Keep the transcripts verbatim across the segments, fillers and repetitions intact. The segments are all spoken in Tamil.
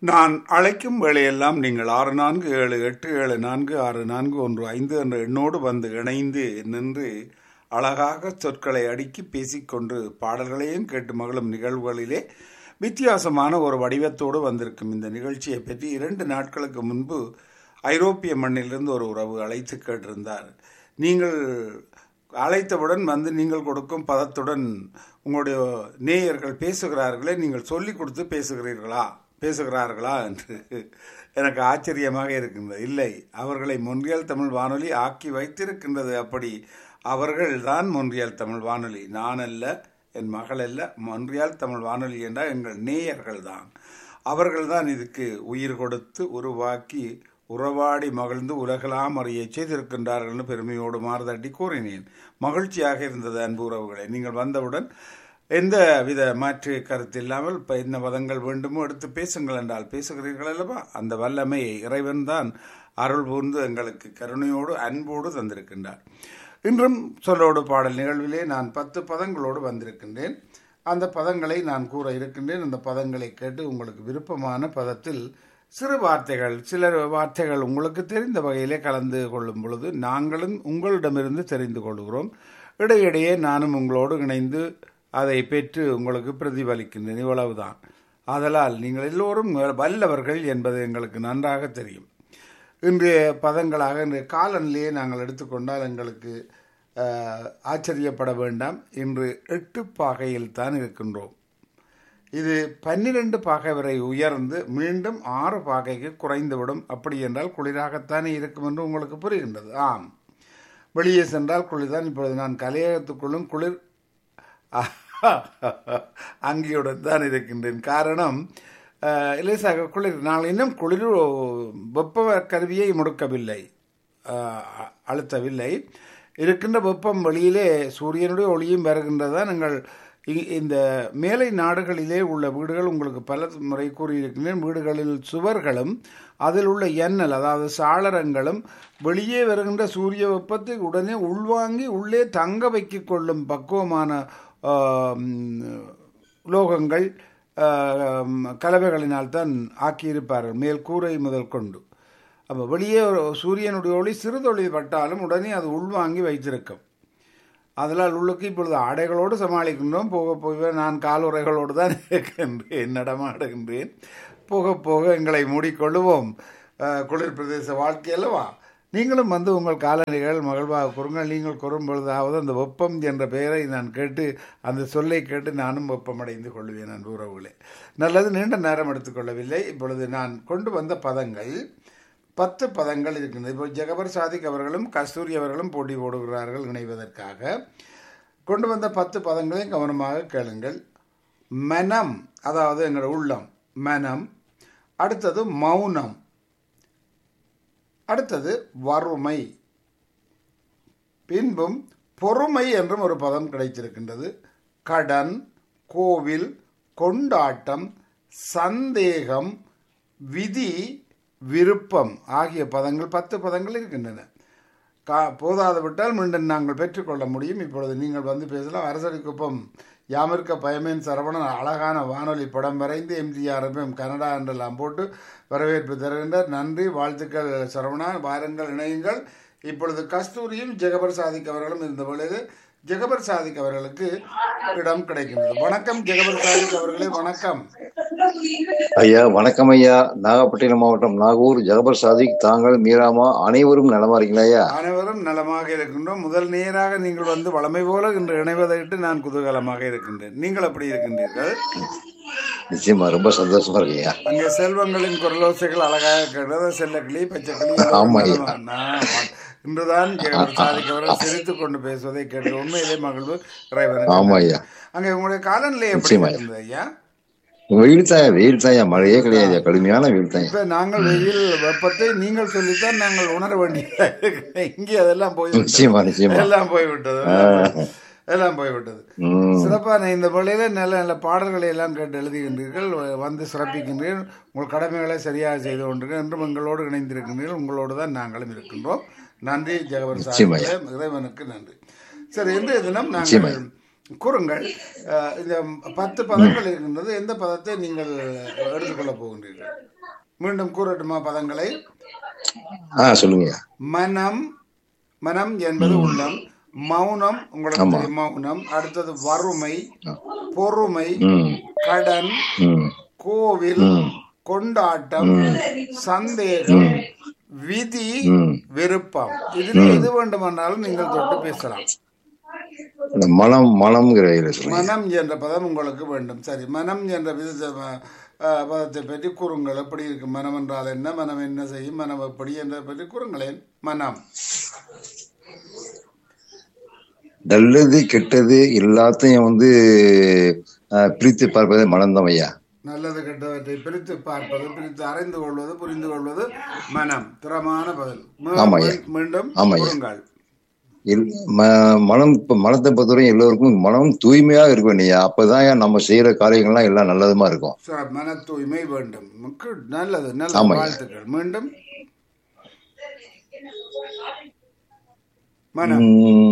நான் அழைக்கும் வேளையெல்லாம் நீங்கள் ஆறு நான்கு ஏழு எட்டு ஏழு நான்கு ஆறு நான்கு ஒன்று ஐந்து என்ற எண்ணோடு வந்து இணைந்து நின்று அழகாக சொற்களை அடுக்கி பேசிக்கொண்டு பாடல்களையும் கேட்டு மகளும் நிகழ்வுகளிலே வித்தியாசமான ஒரு வடிவத்தோடு வந்திருக்கும் இந்த நிகழ்ச்சியை பற்றி இரண்டு நாட்களுக்கு முன்பு ஐரோப்பிய மண்ணிலிருந்து ஒரு உறவு அழைத்து கேட்டிருந்தார். நீங்கள் அழைத்தவுடன் வந்து நீங்கள் கொடுக்கும் பதத்துடன் உங்களுடைய நேயர்கள் பேசுகிறார்களே, நீங்கள் சொல்லிக் கொடுத்து பேசுகிறீர்களா பேசுகிறார்களா என்று எனக்கு ஆச்சரியமாக இருக்கின்றது. இல்லை, அவர்களை மொன்றியல் தமிழ் வானொலி ஆக்கி வைத்திருக்கின்றது. அப்படி அவர்கள்தான் மொன்றியல் தமிழ் வானொலி, நான் அல்ல, என் மகள் அல்ல. மொன்றியல் தமிழ் வானொலி என்றால் எங்கள் நேயர்கள் தான். அவர்கள்தான் இதுக்கு உயிர் கொடுத்து உருவாக்கி உறவாடி மகிழ்ந்து உலகலாம் அறிய செய்திருக்கின்றார்கள் பெருமையோடு மாறுதட்டி கூறினேன். மகிழ்ச்சியாக இருந்தது அன்பு உறவுகளை. நீங்கள் வந்தவுடன் எந்த வித மாற்று கருத்து இல்லாமல் இப்போ என்ன பதங்கள் வேண்டுமோ எடுத்து பேசுங்கள் என்றால் பேசுகிறீர்கள் அல்லவா? அந்த வல்லமையை இறைவன் தான் அருள் கூர்ந்து எங்களுக்கு கருணையோடு அன்போடு தந்திருக்கின்றார். இன்றும் சொல்லோடு பாடல் நிகழ்விலே நான் பத்து பதங்களோடு வந்திருக்கின்றேன். அந்த பதங்களை நான் கூற இருக்கின்றேன். அந்த பதங்களை கேட்டு உங்களுக்கு விருப்பமான பதத்தில் சிறு வார்த்தைகள், சில வார்த்தைகள் உங்களுக்கு தெரிந்த வகையிலே கலந்து கொள்ளும் பொழுது நாங்களும் உங்களிடமிருந்து தெரிந்து கொள்கிறோம். இடையிடையே நானும் உங்களோடு இணைந்து அதை பெற்று உங்களுக்கு பிரதிபலிக்கின்றேன். இவ்வளவுதான். ஆதலால் நீங்கள் எல்லோரும் வல்லவர்கள் என்பது எங்களுக்கு நன்றாக தெரியும். இன்றைய பதங்களாக இன்றைய காலநிலையை நாங்கள் எடுத்துக்கொண்டால் எங்களுக்கு ஆச்சரியப்பட வேண்டாம். இன்று எட்டு பாகையில் தான் இருக்கின்றோம். இது பன்னிரண்டு பாகை வரை உயர்ந்து மீண்டும் ஆறு பாகைக்கு குறைந்துவிடும். அப்படி என்றால் குளிராகத்தானே இருக்கும் என்று உங்களுக்கு புரிகின்றது. ஆம், வெளியே சென்றால் குளிர்தான். இப்பொழுது நான் கலையகத்துக்குள்ளும் குளிர் அங்கியுடன் தான் இருக்கின்றேன். காரணம், லேசாக குளிர். நான் இன்னும் குளிர் வெப்ப கருவியை முடுக்கவில்லை, அழுத்தவில்லை. இருக்கின்ற வெப்பம் வெளியிலே சூரியனுடைய ஒளியும் வருகின்றதான். நீங்கள் இந்த மேலை நாடுகளிலே உள்ள வீடுகள் உங்களுக்கு பல முறை கூறியிருக்கின்றேன். வீடுகளில் சுவர்களும் அதில் உள்ள எண்ணல், அதாவது சாளரங்களும் வெளியே வருகின்ற சூரிய வெப்பத்தை உடனே உள்வாங்கி உள்ளே தங்க வைக்க கொள்ளும் பக்குவமான உலோகங்கள் கலவைகளினால் தான் ஆக்கியிருப்பார்கள், மேல் கூரை முதல் கொண்டு. அப்போ வெளியே சூரியனுடைய ஒளி சிறுதொளி பட்டாலும் உடனே அது உள்வாங்கி வைத்திருக்கும். அதனால் உள்ளுக்கு இப்பொழுது ஆடைகளோடு சமாளிக்கின்றோம். போக போக நான் காலுறைகளோடு தான் இருக்கின்றேன், நடமாடுகின்றேன். போக போக எங்களை மூடிக்கொள்ளுவோம். குளிர் பிரதேச வாழ்க்கை அல்லவா? நீங்களும் வந்து உங்கள் காலநிலைகள் மகிழ்வாக கூறுங்கள். நீங்கள் கூறும் பொழுதாவது அந்த வெப்பம் என்ற பெயரை நான் கேட்டு, அந்த சொல்லை கேட்டு நானும் வெப்பமடைந்து கொள்வேன். நான் உறவுகளே, நல்லது. நீண்ட நேரம் எடுத்துக்கொள்ளவில்லை. இப்பொழுது நான் கொண்டு வந்த பதங்கள் பத்து பதங்கள் இருக்கின்றது. இப்போ ஜெகபர் சாதிக் அவர்களும் கஸ்தூரி அவர்களும் போட்டி போடுகிறார்கள் இணைவதற்காக. கொண்டு வந்த பத்து பதங்களையும் கவனமாக கேளுங்கள். மனம், அதாவது எங்களோட உள்ளம், மனம். அடுத்தது மௌனம். அடுத்தது வறுமை. பின்பும் பொறுமை என்றும் ஒரு பதம் கிடைத்திருக்கின்றது. கடன், கோவில், கொண்டாட்டம், சந்தேகம், விதி, விருப்பம் ஆகிய பதங்கள் பத்து பதங்கள் இருக்கின்றன. கா போதாது விட்டால் மீண்டும் நாங்கள் பெற்றுக்கொள்ள முடியும். இப்பொழுது நீங்கள் வந்து பேசலாம். அரசடிக்குப்பம் யாமிருக்க பயமேன் சரவணன் அழகான வானொலி படம் வரைந்து எம்ஜிஆர் கனடா என்றெல்லாம் போட்டு வரவேற்பு தருகின்றார். நன்றி, வாழ்த்துக்கள் சரவணா. வாருங்கள், இணையுங்கள். இப்பொழுது கஸ்தூரியும் ஜெகபர் சாதிக் அவர்களும் இருந்த பொழுது ஜெகபர் சாதிக் அவர்களுக்கு இடம் கிடைக்கின்றது. வணக்கம் ஜெகபர் சாதிக் அவர்களே, வணக்கம் ஐயா. வணக்கம் ஐயா. நாகப்பட்டினம் மாவட்டம் நாகூர் ஜெகபர் சாதிக். தாங்கள் மீராமா அனைவரும் நலமா இருக்கீங்களா ஐயா? அனைவரும் நலமாக இருக்கின்றோம். முதல் நேராக நீங்கள் வந்து வளமை போல இன்று இணைவதை விட்டு நான் குதூகலமாக இருக்கின்றேன். நீங்கள் எப்படி இருக்கின்றீர்கள்? நிச்சயமா ரொம்ப சந்தோஷமா இருக்கீங்க. அங்கே செல்வங்களின் குரலோசைகள் அழகாக கேட்டது. செல்லக்கிளி, பச்சைக்கிளி. ஆமா, இன்றுதான் சாதிக்கவர்கள் சிரித்துக் கொண்டு பேசுவதை கேட்டு உண்மையிலே மகிழ்வு. ஆமா ஐயா. அங்கே உங்களுடைய காலநிலை எப்படி இருந்தது ஐயா? வெயில் தாயா, வெயில் தாயா, மழையே கிடையாது, கடுமையான வெயில் தாயா. இப்ப நாங்கள் வெயில் வெப்பத்தை நீங்கள் சொல்லித்தான் நாங்கள் உணர வேண்டிய. இங்கே அதெல்லாம் போய் நிச்சயமா நிச்சயமா எல்லாம் போய்விட்டது, எல்லாம் போய்விட்டது. சிறப்பான இந்த வழியில நல்ல நல்ல பாடல்களை எல்லாம் கேட்டு எழுதுகின்றீர்கள், வந்து சிறப்பிக்கின்றீர்கள். உங்கள் கடமைகளை சரியாக செய்து கொண்டிருக்க என்றும் எங்களோடு இணைந்திருக்கின்றீர்கள். உங்களோடு தான் நாங்களும் இருக்கின்றோம். நன்றி ஜெகபர் சாதிக், இறைவனுக்கு நன்றி. சரி, இன்றைய தினம் நாங்கள் கூறுங்கள். இந்த பத்து பதங்கள் இருக்கின்றது. எந்த பதத்தை நீங்கள் எடுத்துக்கொள்ள போகின்றீர்கள்? மீண்டும் கூறட்டுமா பதங்களை? ஆ சொல்லுங்க. மனம், மனம் என்பது உள்ளம். மௌனம் உங்களுக்கு தெரியும், மௌனம். அடுத்தது வறுமை, பொறுமை, கடன், கோவில், கொண்டாட்டம், சந்தேகம், விதி, விருப்பம். இதுல எது வேண்டுமானாலும் நீங்கள் தொட்டு பேசலாம். மனம், மனம் மனம் என்ற பதம் உங்களுக்கு வேண்டும். சரி, மனம் என்ற வித பதத்தை பற்றி கூறுங்கள். எப்படி இருக்கு மனம் என்றால் என்ன, மனம் என்ன செய்யும், மனம் எப்படி என்ற பற்றி கூறுங்களேன். மனம் நல்லது கெட்டது எல்லாத்தையும் வந்து பிரித்து பார்ப்பது மனம்தான் ஐயா. நல்லது கெட்டவற்றை பிரித்து பார்ப்பது, பிரித்து அறிந்து கொள்வது, புரிந்து கொள்வது மனம். திறமான பதில். மீண்டும் கூறுங்கள். மனம் மனத்தை பொறுத்தவரைக்கும் எல்லோருக்கும் மனம் தூய்மையா இருக்க வேண்டிய, அப்பதான் நம்ம செய்யற காரியங்கள்லாம் எல்லாம் நல்லதுமா இருக்கும். மன தூய்மை வேண்டும். நல்லது, நல்ல வாழ்த்துக்கள். மீண்டும் மனம்,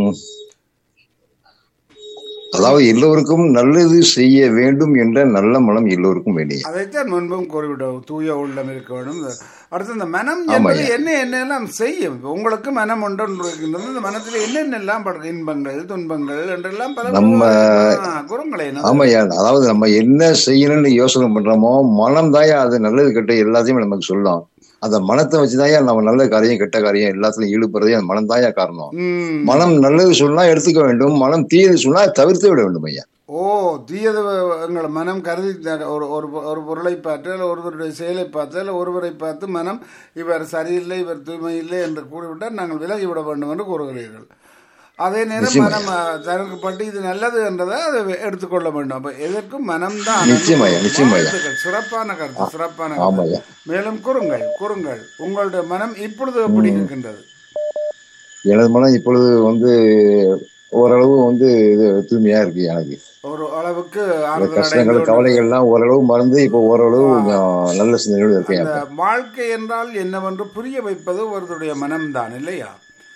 அதாவது எல்லோருக்கும் நல்லது செய்ய வேண்டும் என்ற நல்ல மனம் எல்லோருக்கும் வேண்டிய. அதைத்தான் முன்பும் கூறிவிட்டோம், தூய உள்ளம் இருக்க வேண்டும். அடுத்து இந்த மனம் என்பது என்ன என்னெல்லாம் செய்யும். உங்களுக்கு மனம் ஒன்று இருக்கின்றது. இந்த மனத்தில் என்னென்னலாம் இன்பங்கள் துன்பங்கள் என்றெல்லாம் பல நம்ம குறங்களே. ஆமாய்யா, அதாவது நம்ம என்ன செய்யணும்னு யோசனை பண்றோமோ மனம் தாயா அது நல்லது கெட்ட எல்லாத்தையுமே நமக்கு சொல்லும். அந்த மனத்தை வச்சுதாயா நம்ம நல்ல காரியம் கெட்ட காரியம் எல்லாத்துலயும் ஈடுபடுறதே அந்த மனம் தாயா காரணம். மனம் நல்லது சொன்னா எடுத்துக்க வேண்டும், மனம் தீயது சொன்னா தவிர்த்து விட வேண்டும் ஐயா. ஓ, தீயது எங்களை மனம் கருதி ஒரு ஒரு பொருளை பார்த்து அல்ல ஒருவருடைய செயலை பார்த்து அல்ல ஒருவரை பார்த்து மனம் இவர் சரியில்லை இவர் தூய்மை இல்லை என்று கூறிவிட்டால் நாங்கள் விலகிவிட வேண்டும் என்று கூறுகிறீர்கள். அதே நேரம் மனம் தனக்கு பட்டு இது நல்லது என்றதை அதை எடுத்துக்கொள்ள வேண்டும். அப்ப எதற்கும் மனம்தான். சிறப்பான கருத்து, சிறப்பான கருத்து. மேலும் கூறுங்கள், கூறுங்கள். உங்களுடைய மனம் இப்பொழுது எப்படி இருக்கின்றது? எனது மனம் இப்பொழுது வந்து ஓரளவு வந்து இது தூய்மையா இருக்கு. எனக்கு ஒரு அளவுக்கு கஷ்டங்கள் கவலைகள் எல்லாம் ஓரளவு மறந்து இப்போ ஓரளவு நல்ல சிந்தனையோடு இருக்கேன். வாழ்க்கை என்றால் என்னவென்று புரிய வைப்பது ஒருவருடைய மனம்தான் இல்லையா?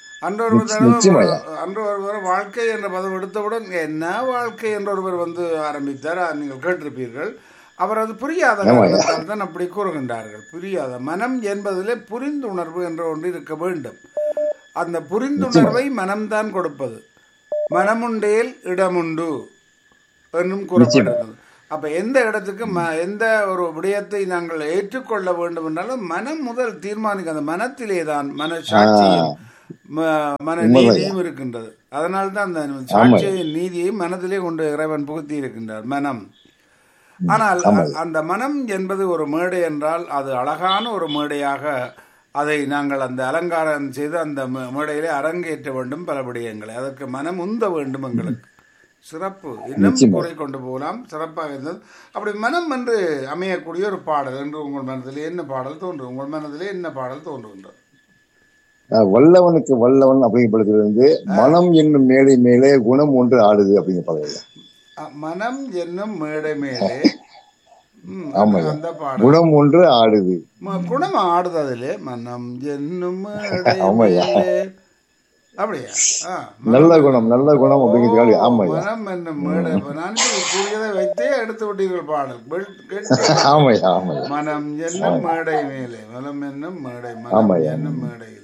அன்றொரு அன்றொருவர் வாழ்க்கை என்ற பதம் எடுத்தவுடன் என்ன வாழ்க்கை என்ற ஒருவர் வந்து ஆரம்பித்தார், நீங்கள் கேட்டிருப்பீர்கள். அவர் அது புரியாத காரணத்தால் தான் அப்படி கூறுகின்றார்கள். புரியாத மனம் என்பதிலே புரிந்துணர்வு என்ற ஒன்று இருக்க வேண்டும். அந்த புரிந்துணர்வை மனம்தான் கொடுப்பது. மனமுண்டேல் இடமுண்டு என்றும் கூறப்பட்டிருக்கிறது. அப்ப எந்த இடத்துக்கு எந்த ஒரு விடயத்தை நாங்கள் ஏற்றுக்கொள்ள வேண்டும் என்றாலும் மனம் முதல் தீர்மானிக்க, அந்த மனத்திலே தான் மனசாட்சியும் மன நீதியும் இருக்கின்றது. அதனால்தான் அந்த சாட்சியின் நீதியை மனதிலே கொண்டு இறைவன் புகுத்தி இருக்கின்றார் மனம். ஆனால் அந்த மனம் என்பது ஒரு மேடை என்றால் அது அழகான ஒரு மேடையாக அதை நாங்கள் அந்த அலங்காரம் செய்து அந்த மேடையிலே அரங்கேற்ற வேண்டும் பல விடயங்களை. அதற்கு மனம் உந்த வேண்டும். எங்களுக்கு சிறப்பு இன்னும் குறை கொண்டு போகலாம். சிறப்பாக இருந்தது. அப்படி மனம் என்று அமையக்கூடிய ஒரு பாடல் என்று உங்கள் மனதிலே என்ன பாடல் தோன்றும்? உங்கள் மனதிலே என்ன பாடல் தோன்றுகின்றது? வல்லவனுக்கு வல்லவன் அப்படிங்கிறது வந்து மனம் என்னும் மேடை மேலே குணம் ஒன்று ஆடுது அப்படிங்கிற பாடல். மனம் என்னும் மேடை மேலே குணம் ஒன்று ஆடுது. குணம் ஆடுது அதிலே மனம் என்னும் அப்படியா? நல்ல குணம், நல்ல குணம் அப்படிங்கிறது. ஆமா, மனம் என்னும் மேடை. நான் கூறியதை வைத்தே எடுத்து விட்டீர்கள் பாடல். ஆமாய்யா, ஆமா. மனம் என்னும் மேடை மேலே, மனம் என்னும் மேடை, மனம் என்னும் மேடையிலே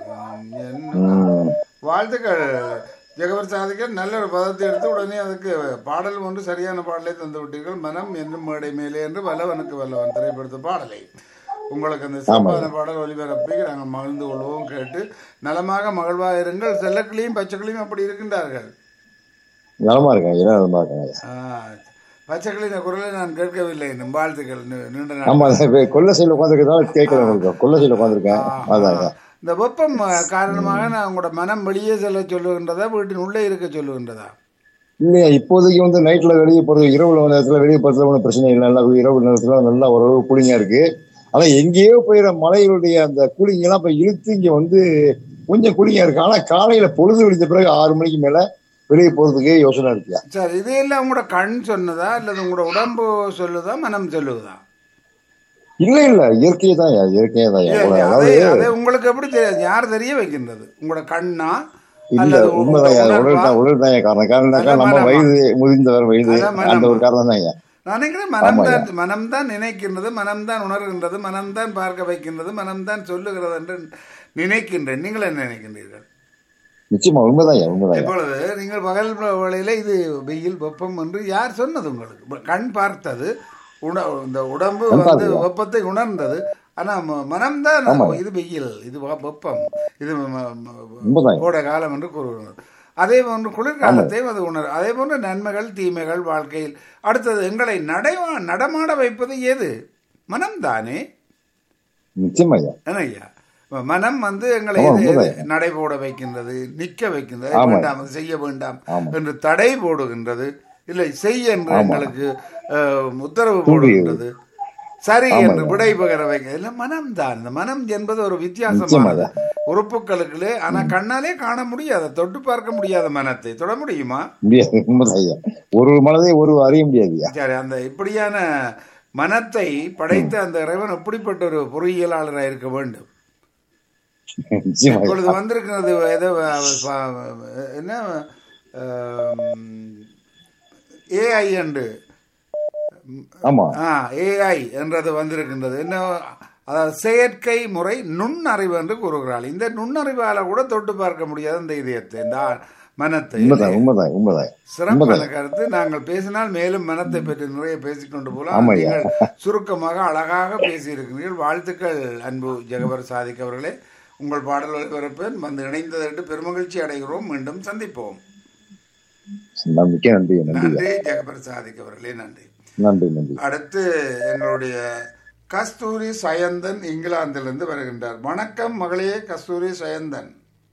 வாழ்த்துக்கள் ஜெகவர் சாதிக்க. நல்ல ஒரு பதத்தை எடுத்து உடனே அதுக்கு பாடல் ஒன்று சரியான பாடலை தந்து விட்டீர்கள். மனம் என்னும் மேடை மேலே என்று வல்லவனுக்கு வல்லவன் திரைப்படத்து பாடலை உங்களுக்கு அந்த சிறப்பான பாடல் ஒளிபரப்பி நாங்கள் மகிழ்ந்து கொள்வோம். கேட்டு நலமாக மகிழ்வாக இருங்கள். செல்லக்கிளியும் பச்சைக்கிளியும் அப்படி இருக்கின்றார்கள். நலமா இருக்காங்க. பச்சைக்கிளியின் குரலை நான் கேட்கவில்லை. இன்னும் வாழ்த்துக்கள். நீண்ட கொல்ல சைடில் உட்காந்துருக்கேன், கேட்கல. கொல்ல சைடில் உட்காந்துருக்கேன். இந்த வெப்பம் காரணமாக நான் உங்களோட மனம் வெளியே செல்ல சொல்லுகின்றதா, வீட்டின் உள்ளே இருக்க சொல்லுகின்றதா? இல்லையா, இப்போதைக்கு வந்து நைட்ல வெளியே போறது, இரவு நேரத்துல வெளியே போறது ஒன்றும் பிரச்சனை இல்லை. நல்லா இரவு நேரத்துல நல்லா ஓரளவு கூலிங்கா இருக்கு. ஆனா எங்கேயோ போயிட மலைகளுடைய அந்த கூலிங் எல்லாம் இப்ப இழுத்து இங்க வந்து கொஞ்சம் கூலிங்கா இருக்கு. ஆனா காலையில பொழுது விழித்த பிறகு ஆறு மணிக்கு மேல வெளியே போறதுக்கே யோசனை இருக்கு. சார், இதையெல்லாம் உங்களோட கண் சொன்னதா அல்லது உங்களோட உடம்பு சொல்லுதா, மனம் சொல்லுவதா? இல்ல இல்ல, இயற்கையே தான், இயற்கையே தான். உங்களுக்கு எப்படி தெரியாது? யார் தெரிய வைக்கின்றது? உங்களோட கண்ணா? இல்ல, உண்மைதான். உடல் தான், உடல் தான் காரணம். காரணம் நம்ம வயது முதிர்ந்தவர், வயது அந்த ஒரு காரணம் தான். நான் நினைக்கிறேன் மனம்தான் மனம்தான் நினைக்கின்றது, மனம்தான் உணர்கின்றது, மனம்தான் பார்க்க வைக்கின்றது, மனம்தான் சொல்லுகிறது என்று நினைக்கின்றேன். நீங்கள் என்ன நினைக்கின்றீர்கள்? நிச்சயமா உண்மைதான் உண்மைதான். இப்பொழுது நீங்கள் பகல் வேளையில இது வெயில் வெப்பம் என்று யார் சொன்னது உங்களுக்கு? கண் பார்த்தது, உண இந்த உடம்பு வந்து வெப்பத்தை உணர்ந்தது. ஆனா மனம்தான் இது வெயில், இது வெப்பம், இது கோடை காலம் என்று கூறுகிறது. அதே போன்று குளிர்காலத்தையும் அது உணர். அதே போன்று நன்மைகள் தீமைகள் வாழ்க்கையில். அடுத்தது எங்களை நடை நடமாட வைப்பது எது? மனம்தானே. ஐயா, மனம் வந்து எங்களை நடைபோட வைக்கின்றது, நிற்க வைக்கின்றது, வேண்டாம் செய்ய வேண்டாம் என்று தடை போடுகின்றது, இல்லை செய் என்று எங்களுக்கு உத்தரவு போடுகின்றது, சரி என்று விடை பகர வைக்க. இல்ல மனம்தான். இந்த மனம் என்பது ஒரு வித்தியாசமானது உறுப்புகளுக்கு. ஆனா கண்ணாலே காண முடியாது, தொட்டு பார்க்க முடியாத மனத்தை தொட முடியுமா? ஒரு மனதை ஒரு அறிய முடியாது. சரி, அந்த இப்படியான மனத்தை படைத்த அந்த இறைவன் எப்படிப்பட்ட ஒரு பொறியியலாளராக இருக்க வேண்டும்? இப்பொழுது வந்திருக்கிறது ஏதோ என்ன ஏஐ என்று ஏஐ என்றது வந்திருக்கின்றது. என்ன, அதாவது செயற்கை முறை நுண்ணறிவு என்று கூறுகிறாள். இந்த நுண்ணறிவால கூட தொட்டு பார்க்க முடியாது இந்த இதயத்தை, இந்த மனத்தை. சிறப்பான கருத்து. நாங்கள் பேசினால் மேலும் மனத்தை பற்றி நிறைய பேசிக்கொண்டு போலாம். நீங்கள் சுருக்கமாக அழகாக பேசியிருக்கிறீர்கள். வாழ்த்துக்கள் அன்பு ஜெகபர் சாதிக் அவர்களே. உங்கள் பாடல் ஒளிபரப்பேன் வந்து இணைந்ததற்கு பெருமகிழ்ச்சி அடைகிறோம். மீண்டும் சந்திப்போம். நன்றி ஜெகபர் சாதிக் அவர்களே, நன்றி. நன்றி நன்றி. அடுத்து எங்களுடைய கஸ்தூரி சயந்தன் இங்கிலாந்திலிருந்து வருகின்றார். வணக்கம் மகளே கஸ்தூரி சயந்தன்.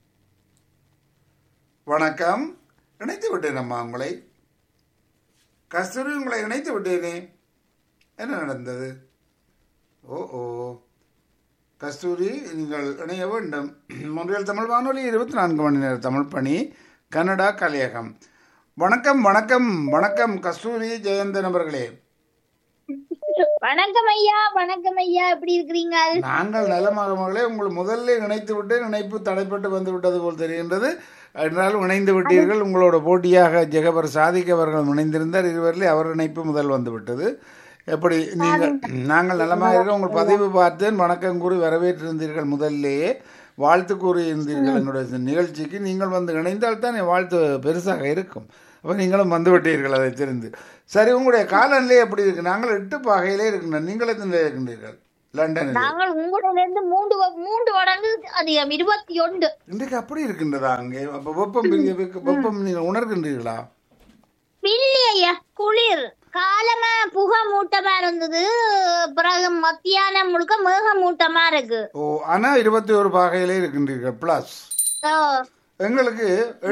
வணக்கம். இணைத்து விட்டேன் அம்மா உங்களை. கஸ்தூரி, உங்களை இணைத்து விட்டேனே, என்ன நடந்தது? ஓ ஓ கஸ்தூரி, நீங்கள் இணைய வேண்டும். மொழியல் தமிழ் வானொலி இருபத்தி நான்கு மணி நேர தமிழ் பணி, கனடா கலையகம். வணக்கம் வணக்கம் வணக்கம் கஸ்தூரி ஜெயந்தன் அவர்களே. வணக்கம் ஐயா. வணக்கம் ஐயா, எப்படி இருக்கிறீங்க? நாங்கள் நலமாக மகளே. உங்களை முதல்ல இணைத்து விட்டு இணைப்பு தடைப்பட்டு வந்து விட்டது போல் தெரிகின்றது. என்றாலும் இணைந்து விட்டீர்கள். உங்களோட போட்டியாக ஜெகபர் சாதிக் அவர்கள் இணைந்திருந்தார். இருவரிலே அவர் இணைப்பு முதல் வந்து விட்டது. எப்படி நீங்கள்? நாங்கள் நலமாக இருக்க உங்கள் பதிவு பார்த்தேன். வணக்கம் கூறி வரவேற்றிருந்தீர்கள். முதல்லேயே வாழ்த்து கூறியிருந்தீர்கள் எங்களுடைய நிகழ்ச்சிக்கு. நீங்கள் வந்து இணைந்தால் தான் என் வாழ்த்து பெருசாக இருக்கும். அப்போ நீங்களும் வந்து விட்டீர்கள், அதை தெரிந்து. சரி, உங்களுடைய காலநிலை எப்படி இருக்கு? நாங்கள் எட்டு பாகையிலே இருக்கின்றோம். நீங்கள் எத்தனை இருக்கின்றீர்கள்? லண்டனில். நாங்கள் உங்களிலிருந்து மூன்று மூன்று மடங்கு அதிகம், இருபத்தி ஒன்று. இன்றைக்கு அப்படி இருக்கின்றதா அங்கே? அப்போ வெப்பம் வெப்பம் நீங்கள் உணர்கின்றீர்களா? இல்லையா, குளிர் காலமா புகை மூட்டமா இருந்தது. பிறகு மத்தியானம் முழுக்க மேக மூட்டமா இருக்கு. ஓ, ஆனா இருபத்தி ஒரு பாகையிலே இருக்கின்றீர்கள் பிளஸ். எங்களுக்கு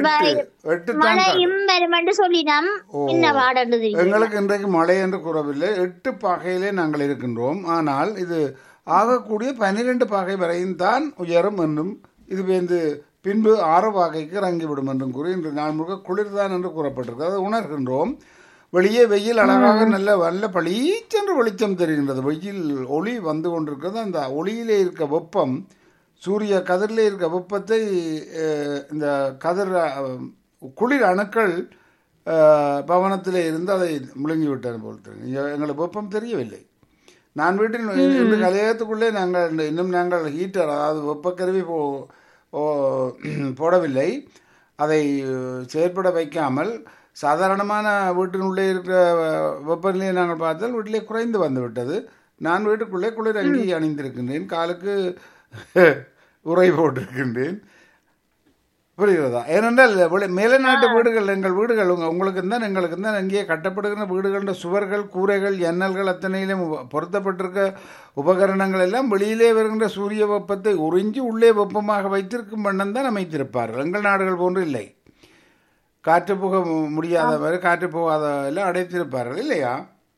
எங்களுக்கு இன்றைக்கு மழை என்று கூறவில்லை. எட்டு பாகையிலே நாங்கள் இருக்கின்றோம். ஆனால் இது ஆகக்கூடிய பன்னிரண்டு பாகை வரையும் தான் உயரும் என்றும், இது வந்து பின்பு ஆறு பாகைக்கு இறங்கிவிடும் என்றும் கூறி இன்று நாள் முழுக்க குளிர்தான் என்று கூறப்பட்டிருக்கு. அதை உணர்கின்றோம். வெளியே வெயில் அழகாக நல்ல வல்ல பளீச்சென்று வெளிச்சம் தெரிகின்றது. வெயில் ஒளி வந்து கொண்டிருக்கிறது. அந்த ஒளியிலே இருக்க வெப்பம், சூரிய கதிரிலே இருக்க வெப்பத்தை இந்த கதிர் குளிர் அணுக்கள் பவனத்திலே இருந்து அதை முழுங்கிவிட்டது போல் தெரியும். எங்களுக்கு வெப்பம் தெரியவில்லை. நான் வீட்டில் இந்த கலையகத்துக்குள்ளே நாங்கள் இன்னும் நாங்கள் ஹீட்டர், அதாவது வெப்பக்கருவி போ போடவில்லை. அதை செயற்பட வைக்காமல் சாதாரணமான வீட்டினுள்ளே இருக்கிற வெப்பநிலையை நாங்கள் பார்த்தால் வீட்டிலே குறைந்து வந்து விட்டது. நான் வீட்டுக்குள்ளே குளிர் அங்கி அணிந்திருக்கின்றேன். காலுக்கு உரை போட்டிருக்கின்றேன். புரிகிறதா? ஏனென்றால் மேல நாட்டு வீடுகள், எங்கள் வீடுகள் உங்களுக்கு தான் எங்களுக்கு தான் அங்கேயே கட்டப்படுகிற வீடுகள சுவர்கள், கூரைகள், எண்ணல்கள் அத்தனையிலும் பொருத்தப்பட்டிருக்க உபகரணங்கள் எல்லாம் வெளியிலே வருகின்ற சூரிய வெப்பத்தை உறிஞ்சி உள்ளே வெப்பமாக வைத்திருக்கும் வண்ணம் தான் அமைத்திருப்பார்கள். எங்கள் நாடுகள் போன்று இல்லை. காற்று போக முடியாதவரை காற்று போகாத எல்லாம் அடைத்திருப்பார்கள் இல்லையா?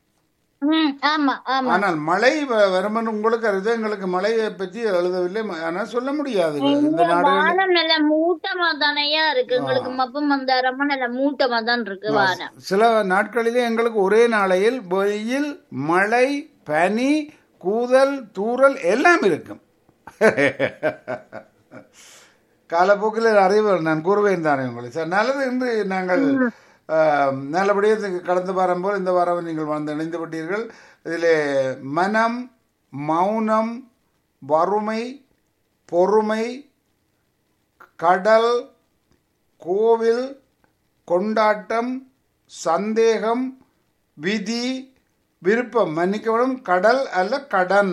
ஆனால் மழை வரும் உங்களுக்கு அறிவு. எங்களுக்கு மழையை பற்றி எழுதவில்லை. ஆனால் சொல்ல முடியாது. இந்த நாடுகள் மூட்டமா தானையா இருக்கு. எங்களுக்கு மப்பம் வந்தாரமா நல்ல மூட்டமா தான் இருக்கு. சில நாட்களிலே எங்களுக்கு ஒரே நாளையில் வெயில், மழை, பனி, கூதல், தூறல் எல்லாம் இருக்கும். காலப்போக்கில் அறிவு நான் கூறுவேன் தானே உங்களுக்கு. சார் நல்லது. இன்று நாங்கள் அஹ், நல்லபடியாக இதுக்கு கடந்த வாரம் போல் இந்த வாரம் நீங்கள் வந்து இணைந்து விட்டீர்கள். இதில் மனம், மௌனம், வறுமை, பொறுமை, கடல், கோவில், கொண்டாட்டம், சந்தேகம், விதி, விருப்பம், மன்னிக்கவும், கடல் அல்ல கடன்,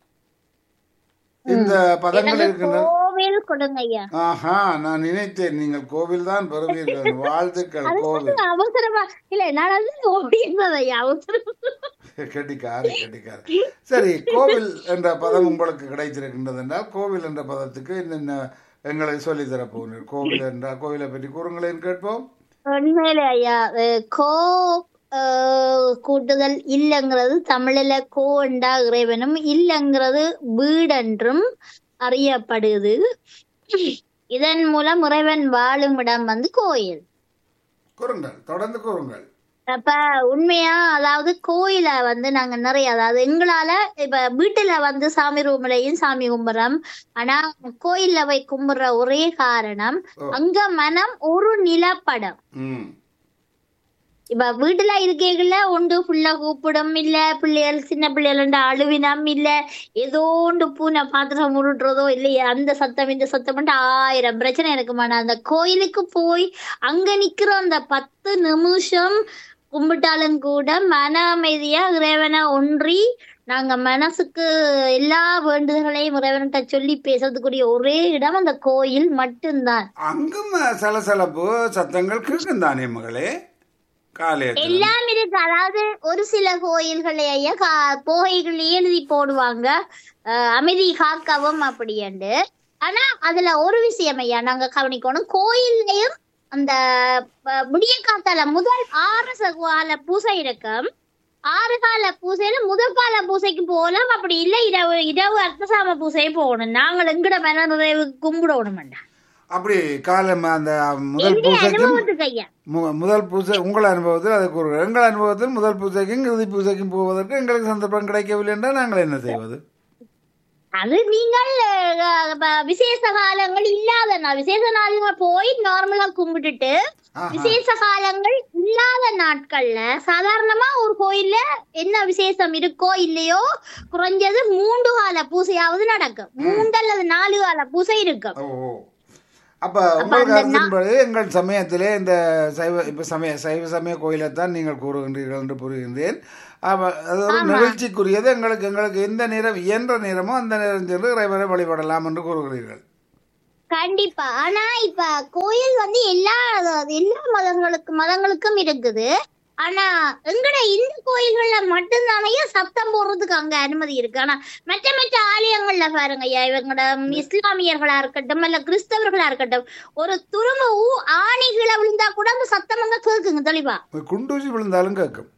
இந்த பதங்கள் இருக்கின்றன. கோவில் கொடுங்க ஐயா. ஆஹா, நான் நினைத்தேன் நீங்கள் கோவில் தான் பெறுவீர்கள். வாழ்த்துக்கள். கோவில் அவசரமா இல்ல, நான் வந்து ஓடி இருந்தது ஐயா, அவசரம். கெட்டிக்காரு கெட்டிக்காரு. சரி, கோவில் என்ற பதம் உங்களுக்கு கிடைத்திருக்கின்றது என்றால் கோவில் என்ற பதத்துக்கு என்னென்ன எங்களை சொல்லி தரப்போகிறீர்கள்? கோவில் என்றால் கோவிலை பற்றி கூறுங்களேன், கேட்போம். உண்மையிலே ஐயா, அஹ் கோ அஹ் கூட்டுதல் இல்லங்கிறது தமிழில கோ என்றா இறைவனும், இல்லங்கிறது வீடென்றும் அறியப்படுது. இதன் மூலம் இறைவன் வாழும் இடம் வந்து கோயில். கூறுங்கள், தொடர்ந்து கூறுங்கள். அப்ப உண்மையா, அதாவது கோயில வந்து நாங்க நிறைய, அதாவது எங்களால இப்ப வீட்டுல வந்து சாமி ரூம்லயும் சாமி கும்பிடுறோம். ஆனா கோயில்ல போய் கும்பிடுற ஒரே காரணம், அங்க மனம் ஒரு நிலப்படம். ம் இப்ப வீட்டுல இருக்கீங்கள ஒன்று ஃபுல்லா கூப்பிடும் இல்ல, பிள்ளைகள் சின்ன பிள்ளைகள் அழுவினம் இல்ல, ஏதோ ஒன்று பூனை பாத்திரம் உருட்டுறதோ இல்லையா, அந்த சத்தம் இந்த சத்தம் ஆயிரம் பிரச்சனை இருக்குமாண்ணா. அந்த கோயிலுக்கு போய் அங்க நிக்கிற அந்த பத்து நிமிஷம் கும்பிட்டாலும் கூட மன அமைதியா இறைவனை ஒன்றி நாங்க மனசுக்கு எல்லா வேண்டுதல்களையும் இறைவன்கிட்ட சொல்லி பேசுறதுக்குரிய ஒரே இடம் அந்த கோயில் மட்டும்தான். அங்கும் சலசலப்பு சத்தங்கள் கேட்கும் தானே மகளே? காலையில் எல்லாம் இருக்கு. அதாவது ஒரு சில கோயில்களை ஐயா போகைகளே எழுதி போடுவாங்க, அஹ் அமைதி காக்கவும் அப்படின்ட்டு. ஆனா அதுல ஒரு விஷயம் ஐயா நாங்க கவனிக்கணும், கோயில்லையும் அந்த விடிய காத்தால முதல் ஆறு கால பூசை இருக்கும். ஆறு கால பூசையில முதல் கால பூசைக்கு போகலாம், அப்படி இல்ல இரவு இரவு அர்த்தசாம பூசையை போகணும். நாங்கள் எங்கட மன நிறைவு கும்பிடணும். அப்படி காலம் அந்த முதல் பூசைக்கும் முதல் பூசை உங்கள் அனுபவத்தில் அதை கூறுகிறோம். எங்கள் அனுபவத்தில் முதல் பூசைக்கும் இறுதி பூசைக்கும் போவதற்கு எங்களுக்கு சந்தர்ப்பம் கிடைக்கவில்லை என்றால் நாங்கள் என்ன செய்வது? அது நீங்கள் விசேஷ காலங்கள் இல்லாத நாள், விசேஷ நாள்கள் போய் நார்மலா கும்பிட்டுட்டு, விசேஷ காலங்கள் இல்லாத நாட்கள்ல சாதாரணமா ஒரு கோயில்ல என்ன விசேஷம் இருக்கோ இல்லையோ குறைஞ்சது மூன்று கால பூசையாவது நடக்கும். மூன்று அல்லது நாலு கால பூசை இருக்கும். அப்ப உங்கள் கருத்தின்படி எங்கள் சமயத்திலே இந்த சைவ இப்ப சமய சைவ சமய கோயிலை தான் நீங்கள் கூறுகின்றீர்கள் என்று புரிகின்றேன். அது ஒரு நிகழ்ச்சிக்குரியது. எங்களுக்கு எங்களுக்கு எந்த நேரம் இயன்ற நேரமோ அந்த நேரம் சென்று இறைவனை வழிபடலாம் என்று கூறுகிறீர்கள். கண்டிப்பா. ஆனா இப்ப கோயில் வந்து எல்லா எல்லா மதங்களுக்கு மதங்களுக்கும் இருக்குது. ஆனா எங்கட இந்த கோயில்கள்ல மட்டும்தானே சத்தம் போடுறதுக்கு அங்க அனுமதி இருக்கு. ஆனா மற்ற மற்ற ஆலயங்கள்ல பாருங்க ஐயா, இவங்கட இஸ்லாமியர்களா இருக்கட்டும் இல்ல கிறிஸ்தவர்களா இருக்கட்டும், ஒரு துரும்பு ஆணி கீழே விழுந்தா கூட அந்த சத்தம் அங்க கேக்குங்க தெளிவா. குண்டூசி விழுந்தாலும் கேட்கும்.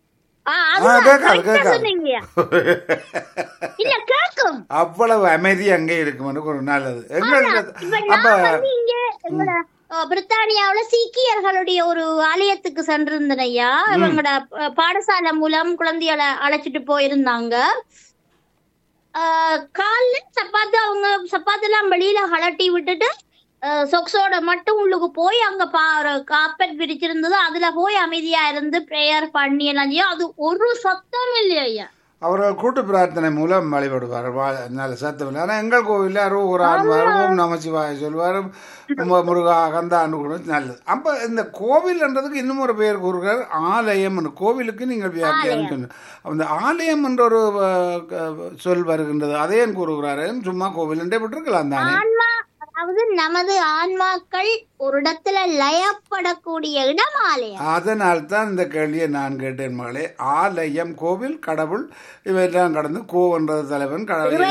அவ்வளவு அமைதி அங்கே இருக்கும். நல்லது. பிரித்தானியாவுல சீக்கியர்களுடைய ஒரு ஆலயத்துக்கு சென்றிருந்தேன் ஐயா. இவங்களோட பாடசாலை மூலம் குழந்தைகளை அழைச்சிட்டு போயிருந்தாங்க. ஆஹ் கால்ல சப்பாத்து அவங்க சப்பாத்து எல்லாம் வெளியில கலட்டி விட்டுட்டு சொக்ஸோட மட்டும் உள்ளுக்கு போய் அங்க பா காப்பட் பிரிச்சிருந்தது, அதுல போய் அமைதியா இருந்து பிரேயர் பண்ணி எல்லாம். அது ஒரு சத்தம் இல்லையா. அவர்கள் கூட்டு பிரார்த்தனை மூலம் வழிபடுவார். நல்ல சத்தம் இல்லை. ஆனால் எங்கள் கோவிலில் அறுபது ஆறுவார் ஓம் நமசிவாய சொல்வார், முருகா கந்தான்னு கூட நல்லது. அப்போ இந்த கோவில்ன்றதுக்கு இன்னும் ஒரு பெயர் கூறுகிறார், ஆலயம். கோவிலுக்கு நீங்கள் வியாக்கியானம் அந்த ஆலயம் என்ற ஒரு சொல் வருகின்றது, அதையும் கூறுகிறாரு. சும்மா கோவில் என்றே விட்டுருக்கலாம் தானே. அதாவது நமது ஆன்மாக்கள் ஒரு இடத்துல லயப்படக்கூடிய இடம் ஆலயம். அதனால் தான் இந்த கேள்வியை நான் கேட்டேன் மகளே. ஆலயம் கோவில் கடவுள் இவையெல்லாம் கடந்து கோவன்றது தலைவன்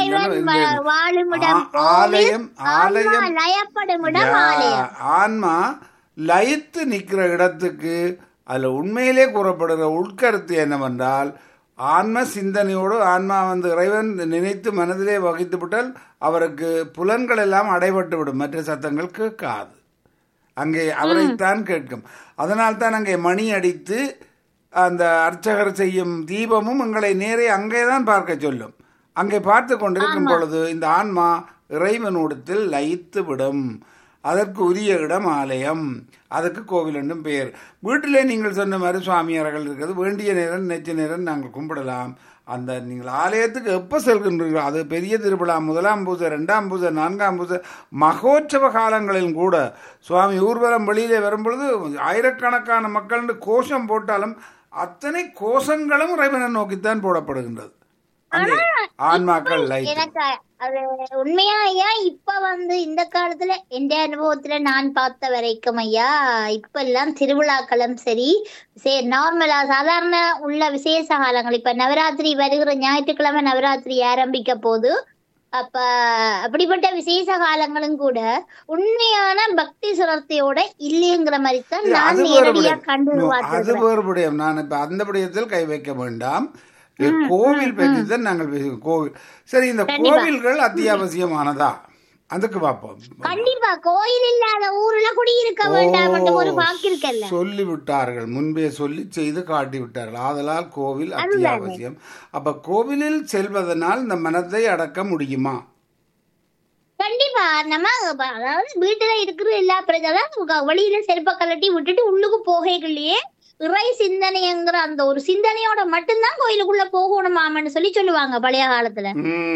ஆலயம். ஆலயம் லயப்படும் இடம் ஆலயம். ஆன்மா லயித்து நிற்கிற இடத்துக்கு அதுல உண்மையிலே கூறப்படுகிற உட்கருத்து என்னவென்றால், ஆன்ம சிந்தனையோடு ஆன்மா வந்து இறைவன் நினைத்து மனதிலே வகித்து விட்டால் அவருக்கு புலன்கள் எல்லாம் அடைபட்டு விடும், மற்ற சத்தங்கள் கேட்காது. அங்கே அவரைத்தான் கேட்கும். அதனால் தான் அங்கே மணி அடித்து அந்த அர்ச்சகர் செய்யும் தீபமும் எங்களை நேரே அங்கே தான் பார்க்க சொல்லும். அங்கே பார்த்து கொண்டிருக்கும் பொழுது இந்த ஆன்மா இறைவனோடத்தில் லயித்து விடும். அதற்கு உரிய இடம் ஆலயம், அதுக்கு கோவில் என்றும் பெயர். வீட்டிலே நீங்கள் சொன்ன மாதிரி சுவாமியார்கள் இருக்கிறது, வேண்டிய நேரம் நினைச்ச நேரம் நாங்கள் கும்பிடலாம். அந்த நீங்கள் ஆலயத்துக்கு எப்போ செல்கின்றீர்களோ, அது பெரிய திருவிழா, முதலாம் பூஜை, ரெண்டாம் பூஜை, நான்காம் பூஜை, மகோற்சவ காலங்களிலும் கூட சுவாமி ஊர்வலம் வெளியிலே வரும்பொழுது ஆயிரக்கணக்கான மக்கள் கோஷம் போட்டாலும் அத்தனை கோஷங்களும் இறைவனை நோக்கித்தான் போடப்படுகின்றது. அங்கே ஆன்மாக்கள் எனக்கு அது உண்மையா ஐயா. இப்ப வந்து இந்த காலத்துல எந்த அனுபவத்துல நான் பார்த்த வரைக்கும் ஐயா, இப்ப எல்லாம் திருவிழாக்களும் சரி நார்மலா சாதாரண உள்ள விசேஷ காலங்கள், இப்ப நவராத்திரி வருகிற ஞாயிற்றுக்கிழமை நவராத்திரி ஆரம்பிக்க போது, அப்ப அப்படிப்பட்ட விசேஷ காலங்களும் கூட உண்மையான பக்தி சுரத்தையோட இல்லைங்கிற மாதிரி தான் நான் நேரடியா கண்டு அது வேறுபடியும். நான் இப்ப அந்த விடயத்தில் கை வைக்க வேண்டாம். கோவில் பற்றி தான் நாங்கள் பேசுவோம். கோவில் சரி, இந்த கோவில்கள் அத்தியாவசியமானதா? அதுக்கு பார்ப்போம். கண்டிப்பா கோயில் இல்லாத ஊர்ல குடியிருக்க வேண்டாம் என்று ஒரு வாக்கு இருக்கல்ல, சொல்லி விட்டார்கள், முன்பே சொல்லி செய்து காட்டி விட்டார்கள். ஆதலால் கோவில் அத்தியாவசியம். அப்ப கோவிலில் செல்வதனால் இந்த மனத்தை அடக்க முடியுமா? கண்டிப்பா. நம்ம அதாவது வீட்டுல இருக்கிற எல்லா பிரச்சனை வெளியில செருப்ப கலட்டி விட்டுட்டு உள்ளுக்கு போகைகளையே இறை சிந்தனைங்கிற அந்த ஒரு சிந்தனையோட மட்டும்தான் கோயிலுக்குள்ள போகணுமாமன்னு சொல்லி சொல்லுவாங்க பழைய காலத்துல.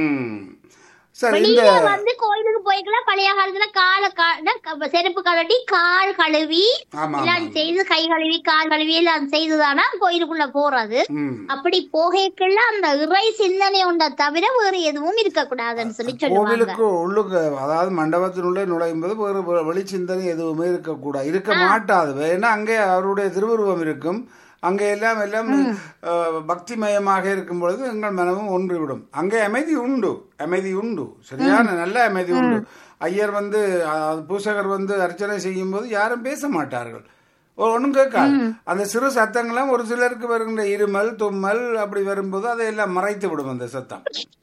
வெளியில வந்து கோயிலுக்கு போய்க்கலாம். பழைய காலத்துல கால செருப்பு கலட்டி கால் கழுவி எல்லாம் செய்து, கை கழுவி கால் கழுவி எல்லாம் செய்துதானா கோயிலுக்குள்ள போறது. அப்படி போகைக்குள்ள அந்த இறை சிந்தனை உண்ட தவிர வேறு எதுவும் இருக்க கூடாதுன்னு சொல்லி சொல்லுவாங்க. கோவிலுக்கு உள்ளுக்கு, அதாவது மண்டபத்தினுள்ளே நுழையும் போது வேறு வெளி சிந்தனை எதுவுமே இருக்கக்கூடாது, இருக்க மாட்டாது. ஏன்னா அங்கே அவருடைய திருவுருவம் இருக்கும். அங்கே எல்லாம் எல்லாம் பக்திமயமாக இருக்கும் பொழுது எங்கள் மனமும் ஒன்றுவிடும். அங்கே அமைதி உண்டு, அமைதி உண்டு, சரியான நல்ல அமைதி உண்டு. ஐயர் வந்து பூசகர் வந்து அர்ச்சனை செய்யும் போது யாரும் பேச மாட்டார்கள், ஒன்றும் கேட்காது. அந்த சிறு சத்தங்கள்லாம் ஒரு சிலருக்கு வருகின்ற இருமல் தும்மல் அப்படி வரும்போது அதையெல்லாம் மறைத்து விடும் அந்த சத்தம்.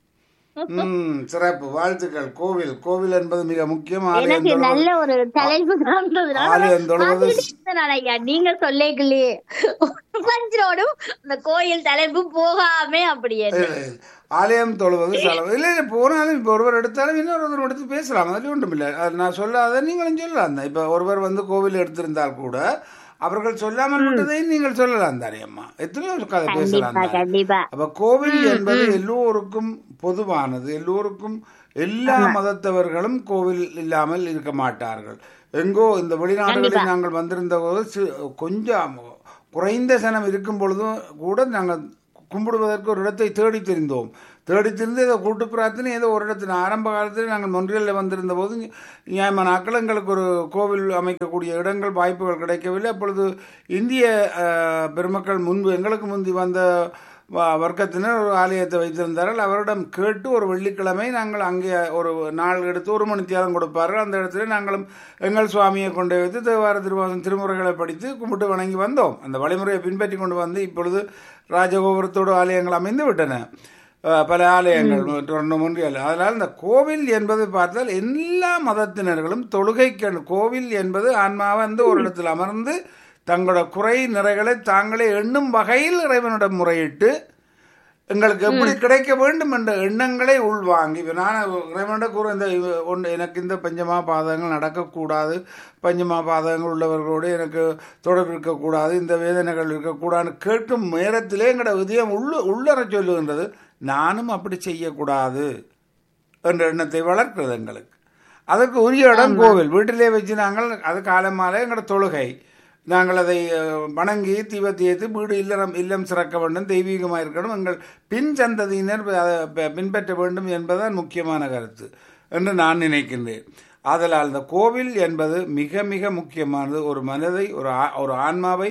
உம் சிறப்பு, வாழ்த்துக்கள். கோவில் கோவில் என்பது மிக முக்கியம். நல்ல ஒரு தலைப்பு நீங்க சொல்லிக்கலையே கொஞ்சோடும் இந்த கோயில் தலைப்பு போகாம அப்படியே ஆலயம் தொழுவது செலவு இல்லை. போனாலும் இப்போ ஒருவர் எடுத்தாலும் இன்னொரு எடுத்து பேசலாம், அதுல ஒன்றும் இல்லை. நான் சொல்லாத நீங்களும் சொல்லலாம். இப்போ ஒருவர் வந்து கோவில் எடுத்திருந்தால் கூட அவர்கள் சொல்லாமல் விட்டதையும் நீங்கள் சொல்லலாம் தானே அம்மா, எத்தனையோ கதை பேசலாம். அப்ப கோவில் என்பது எல்லோருக்கும் பொதுவானது, எல்லோருக்கும் எல்லா மதத்தவர்களும் கோவில் இல்லாமல் இருக்க மாட்டார்கள். எங்கோ இந்த வெளிநாடுகளில் நாங்கள் வந்திருந்த போது கொஞ்சம் குறைந்த சனம் இருக்கும் பொழுதும் கூட நாங்கள் கும்பிடுவதற்கு ஒரு இடத்தை தேடி தெரிந்தோம். தேடி தெரிந்து ஏதோ கூட்டு பிரார்த்தனை ஏதோ ஒரு இடத்துல ஆரம்ப காலத்தில் நாங்கள் மொன்றியலில் வந்திருந்த போது நியாயமான நாட்கள் எங்களுக்கு ஒரு கோவில் அமைக்கக்கூடிய இடங்கள் வாய்ப்புகள் கிடைக்கவில்லை. அப்பொழுது இந்திய பெருமக்கள் முன்பு எங்களுக்கு முந்தி வந்த வர்க்கத்தினர் ஒரு ஆலயத்தை வைத்திருந்தார்கள். அவரிடம் கேட்டு ஒரு வெள்ளிக்கிழமை நாங்கள் அங்கே ஒரு நாள் எடுத்து ஒரு மணி தியாலம் கொடுப்பார்கள். அந்த இடத்துல நாங்களும் எங்கள் சுவாமியை கொண்டு வைத்து தேவார திருவாசம் திருமுறைகளை படித்து கும்பிட்டு வணங்கி வந்தோம். அந்த வழிமுறையை பின்பற்றி கொண்டு வந்து இப்பொழுது ராஜகோபுரத்தோடு ஆலயங்கள் அமைந்து விட்டன, பல ஆலயங்கள் ரெண்டு மூன்று. அதனால் இந்த கோவில் என்பதை பார்த்தால் எல்லா மதத்தினர்களும் தொழுகைக்கு, கோவில் என்பது ஆன்மாவை வந்து ஒரு இடத்தில் அமர்ந்து தங்களோட குறை நிறைகளை தாங்களே எண்ணும் வகையில் இறைவனிடம் முறையிட்டு எங்களுக்கு எப்படி கிடைக்க வேண்டும் என்ற எண்ணங்களை உள்வாங்கி, நான் இறைவனிட கூற இந்த ஒன்று எனக்கு இந்த பஞ்சமா பாதகங்கள் நடக்கக்கூடாது, பஞ்சமா பாதகங்கள் உள்ளவர்களோடு எனக்கு தொடர்பு இருக்கக்கூடாது, இந்த வேதனைகள் இருக்கக்கூடாதுன்னு கேட்கும் நேரத்திலே எங்களோட இதயம் உள்ள உள்ளற சொல்லுகின்றது நானும் அப்படி செய்யக்கூடாது என்ற எண்ணத்தை வளர்க்கிறது எங்களுக்கு. அதுக்கு உரிய இடம் கோவில். வீட்டிலே வச்சு நாங்கள் அது காலமாலே எங்களோட தொழுகை, நாங்கள் அதை வணங்கி தீபத்தீர்த்து வீடு இல்லறம் இல்லம் சிறக்க வேண்டும், தெய்வீகமாக இருக்கணும், எங்கள் பின் சந்ததியினர் அதை பின்பற்ற வேண்டும் என்பதுதான் முக்கியமான கருத்து என்று நான் நினைக்கின்றேன். ஆதலால் இந்த கோவில் என்பது மிக மிக முக்கியமானது. ஒரு மனதை ஒரு ஒரு ஆன்மாவை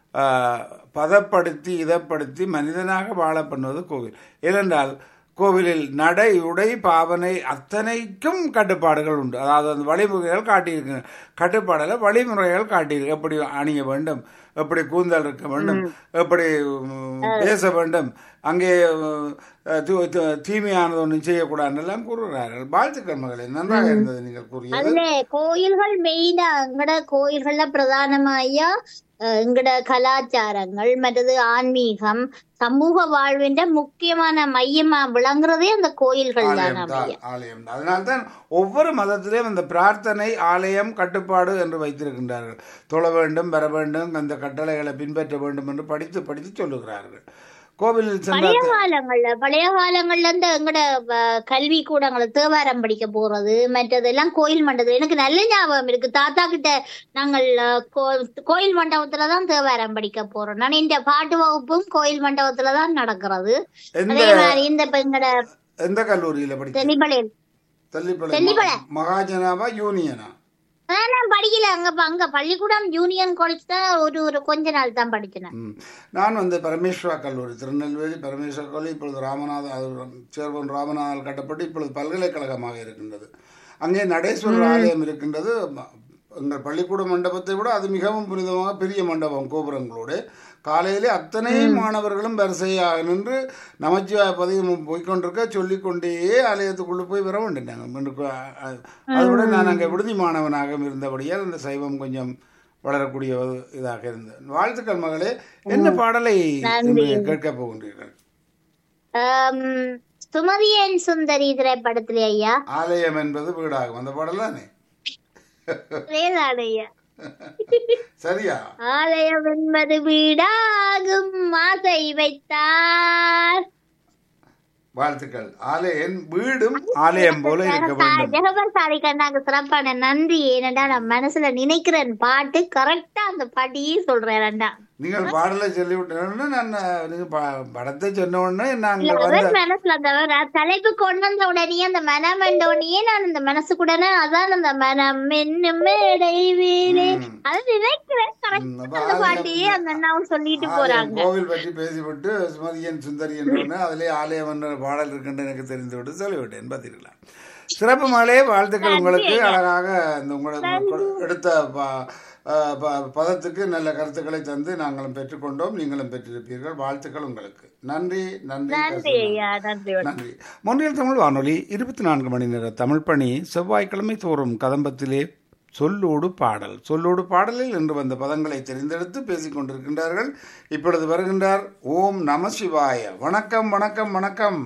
பதப்படுத்தி இதப்படுத்தி மனிதனாக வாழ பண்ணுவது கோவில். ஏனென்றால் கோவிலில் நடை உடை பாவனை அத்தனைக்கும் கட்டுப்பாடுகள் உண்டு. அதாவது அந்த வழிமுறைகள் காட்டியிருக்கு, கட்டுப்பாடில் வழிமுறைகள் காட்டியிருக்கு. எப்படி அணிய வேண்டும், எப்படி கூந்தல் இருக்க வேண்டும், எப்படி பேச வேண்டும் அங்கே அஹ், தூ- தூ- தீமையானது ஒன்றும் செய்யக்கூடாதுன்னு எல்லாம் கூறுகிறார்கள். வாழ்த்துக்கள் மகளே, நன்றாக இருந்தது நீங்கள் கூறியது. அதுல கோயில்கள் மெயினா எங்கட கோயில்கள்ல பிரதானமா ஐயா அஹ், எங்கட கலாச்சாரங்கள் மற்றது ஆன்மீகம் சமூக வாழ்வின் முக்கியமான மையமா விளங்குறதே அந்த கோயில்கள் தான் ஆலயம் தான் ஐயா. ஆலயம் தான். அதனால்தான் ஒவ்வொரு மதத்திலேயும் அந்த பிரார்த்தனை ஆலயம் கட்டுப்பாடு என்று வைத்திருக்கின்றார்கள். தொழ வேண்டும், பெற வேண்டும், அந்த கட்டளைகளை பின்பற்ற வேண்டும் என்று படித்து படித்து சொல்லுகிறார்கள். கோவிலில் பழைய சென்ற காலங்கள்ல பழைய காலங்கள்ல இருந்து எங்கட அஹ், கல்வி கூடங்களை தேவாரம் படிக்க போறது மற்றதெல்லாம் கோயில் மண்டபத்துல எனக்கு நல்ல ஞாபகம் இருக்கு. தாத்தா கிட்ட நாங்கள் அஹ், கோ- கோயில் மண்டபத்துலதான் தேவாரம் படிக்க போறோம். நான் இந்த பாட்டு வகுப்பும் கோயில் மண்டபத்துலதான் நடக்கிறது. எந்த அதே மாதிரி இந்த இப்ப எங்கட எந்த கல்லூரியில படிக்க? தெளிபலையில் தெல்லிப்பளை தெல்லிப்பளை. மகாஜனாவா யூனியனா? அதான் நான் படிக்கல அங்க அங்க பள்ளிக்கூடம் யூனியன் காலேஜ் தான் ஒரு ஒரு கொஞ்ச நாள் தான் படிச்சேன். ம். நான் வந்து பரமேஸ்வரா கல்லூரி, திருநெல்வேலி பரமேஸ்வரா கல்லூரி இப்பொழுது ராமநாத அது சேர்வன் ராமநாதல் கட்டப்பட்டு இப்பொழுது பல்கலைக்கழகமாக இருக்கின்றது. அங்கே நடேஸ்வரர் ஆலயம் இருக்கின்றது. ம- எங்கள் பள்ளிக்கூட மண்டபத்தை விட அது மிகவும் புனிதமாக பெரிய மண்டபம் கோபுரங்களோடு. காலையிலே அத்தனை மாணவர்களும் வரிசையாக நின்று நமச்சிவாய பதிகம் போய்கொண்டிருக்க சொல்லிக்கொண்டே ஆலயத்துக்குள்ளே போய் வர வேண்டினாங்க. அதை விட நான் அங்கே விடுதி மாணவனாக இருந்தபடியால் அந்த சைவம் கொஞ்சம் வளரக்கூடிய ஒரு இதாக இருந்தது. வாழ்த்துக்கள் மகளே. என்ன பாடலை நன்றி. இன்று கேட்க போகின்றீர்கள்? ஆம், சுமதியன் சுந்தரி திரைப்படத்திலே ஐயா ஆலயம் என்பது வீடாகும், அந்த பாடல் தானே? அதேதான் ஐயா. சரியா? ஆலயம் என்பது வீடாகும் ஆசை வைத்தார். வாழ்த்துக்கள். ஆலயம் வீடும் ஆலயம் போல இருக்க வேண்டும். ஜெகபர் சாரிக்கண்ணாக்கு சிறப்பான நன்றி. ஏனண்டா நான் மனசுல நினைக்கிறேன் பாட்டு கரெக்டா அந்த பாட்டியே சொல்றேன். நீங்கள் பாடலை சொல்லி விட்டோன்னு நான் நீங்க ப- படத்தை சொன்ன உடனே நாங்கள் இல்ல, வந்த அதான் மனசுல அந்த நான் தலைப்பு கொண்டு வந்த உடனே அந்த மனம் என்ற உடனே நான் அந்த மனசுக்குடனே அதான் அந்த மனம் என்னும் மேடை வீடு அதை நினைக்கிறேன். ம், கரெக்டா அப்ப அந்த ஆலயம் பாட்டையே அந்த அண்ணாவும் சொல்லிட்டு ஆலயம் போறாங்க. கோவில் பற்றி பேசிவிட்டு சுமதியன் சுந்தரி என்றோடனே அதிலே ஆலயம் என்ற பாடல் இருக்கின்ற எனக்கு தெரிந்து விட்டு சொல்லிவிட்டேன். பார்த்தீர்களா? சிறப்பு மகளே, வாழ்த்துக்கள் உங்களுக்கு. அழகாக இந்த உங்களுக்கு எடுத்த ப- அஹ் ப- பதத்துக்கு நல்ல கருத்துக்களை தந்து நாங்களும் பெற்றுக்கொண்டோம், நீங்களும் பெற்றிருப்பீர்கள். வாழ்த்துக்கள் உங்களுக்கு. நன்றி நன்றி நன்றி ஐயா, நன்றி. நன்றி. மொன்றியல் தமிழ் வானொலி இருபத்தி நான்கு மணி நேர தமிழ் பணி செவ்வாய்க்கிழமை தோறும் கதம்பத்திலே சொல்லோடு பாடல் சொல்லோடு பாடலில் இன்று வந்த பதங்களை தெரிந்தெடுத்து பேசிக் கொண்டிருக்கின்றார்கள். இப்பொழுது வருகின்றார் ஓம் நம சிவாய. வணக்கம் வணக்கம் வணக்கம்.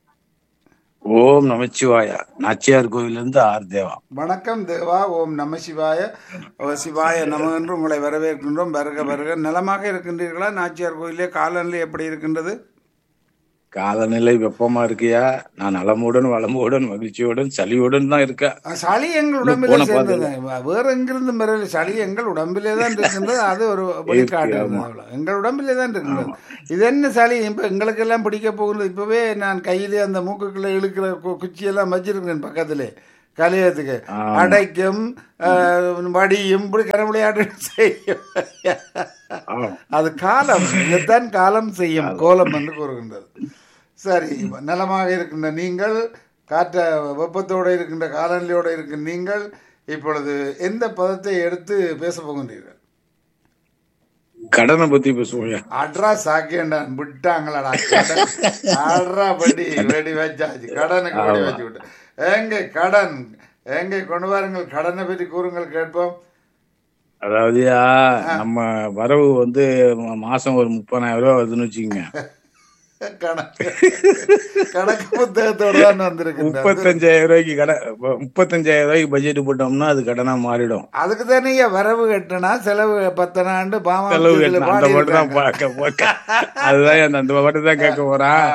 ஓம் நமச்சிவாயா. நாச்சியார் கோயிலிருந்து ஆர் தேவா. வணக்கம் தேவா. ஓம் நம சிவாய. ஓ சிவாய நம என்று உங்களை வரவேற்கின்றோம். வருக வருக. நலமாக இருக்கின்றீர்களா? நாச்சியார் கோயிலே காலநிலை எப்படி இருக்கின்றது? காலநிலை வெப்பமா இருக்கியா? நான் நலமுடன் வளமுடன் மகிழ்ச்சியுடன் சளியுடன் தான் இருக்கேன். சளி எங்கள் உடம்பிலே சேர்ந்தது. வேற எங்கிருந்து வரல. சளி எங்கள் உடம்பிலே தான் இருக்கின்றது. அது ஒரு வெளிக்காட்டு. எங்கள் உடம்பிலே தான் இருக்கின்றது. இது என்ன சளி இப்ப எங்களுக்கு எல்லாம் பிடிக்க போகிறது. இப்பவே நான் கையிலே அந்த மூக்குக்குள்ள இழுக்கிற கு- குச்சியெல்லாம் வச்சிருக்கேன் பக்கத்திலே கலையத்துக்கு. அடைக்கும் அஹ், வடியும் இப்படி கரவிளையாட்டு செய்யும். அது காலம். இதைத்தான் காலம் செய்யும் கோலம் என்று கூறுகின்றது. சரி, நலமாக இருக்கின்ற நீங்கள், காற்ற வெப்பத்தோடு இருக்கின்ற காலநிலையோடு இருக்கின்ற நீங்கள் இப்பொழுது எந்த பதத்தை எடுத்து பேச போகின்றீர்கள்? கடனை பத்தி பேசுவோம். அட்ரா சாக்கியண்டான் விட்டாங்களடா. கடன் அட்ரா படி வெடி வச்சாச்சு. கடனுக்கு வெடி வச்சு விட்டு எங்க கடன் எங்க கொண்டு வாருங்கள். கடனை பற்றி கூறுங்கள் கேட்போம். அதாவது நம்ம வரவு வந்து மாசம் ஒரு முப்பதாயிரம் ரூபாய் வருதுன்னு வச்சுக்கோங்க. கணக்கு கணக்கு புத்தகத்தோடு தான் வந்திருக்கின்றது. முப்பத்தஞ்சாயிரம் ரூபாய்க்கு கடை முப்பத்தஞ்சாயிரம் ரூபாய்க்கு பட்ஜெட் போட்டோம்னா அது கடனா மாறிடும். அதுக்கு தானே வரவு கட்டணா செலவு பத்தனாண்டு பாமா செலவு கட்டணும். அந்த மட்டும் தான் பார்க்க போக்க அதுதான் அந்த அந்த மட்டும் தான் கேட்க போறான்.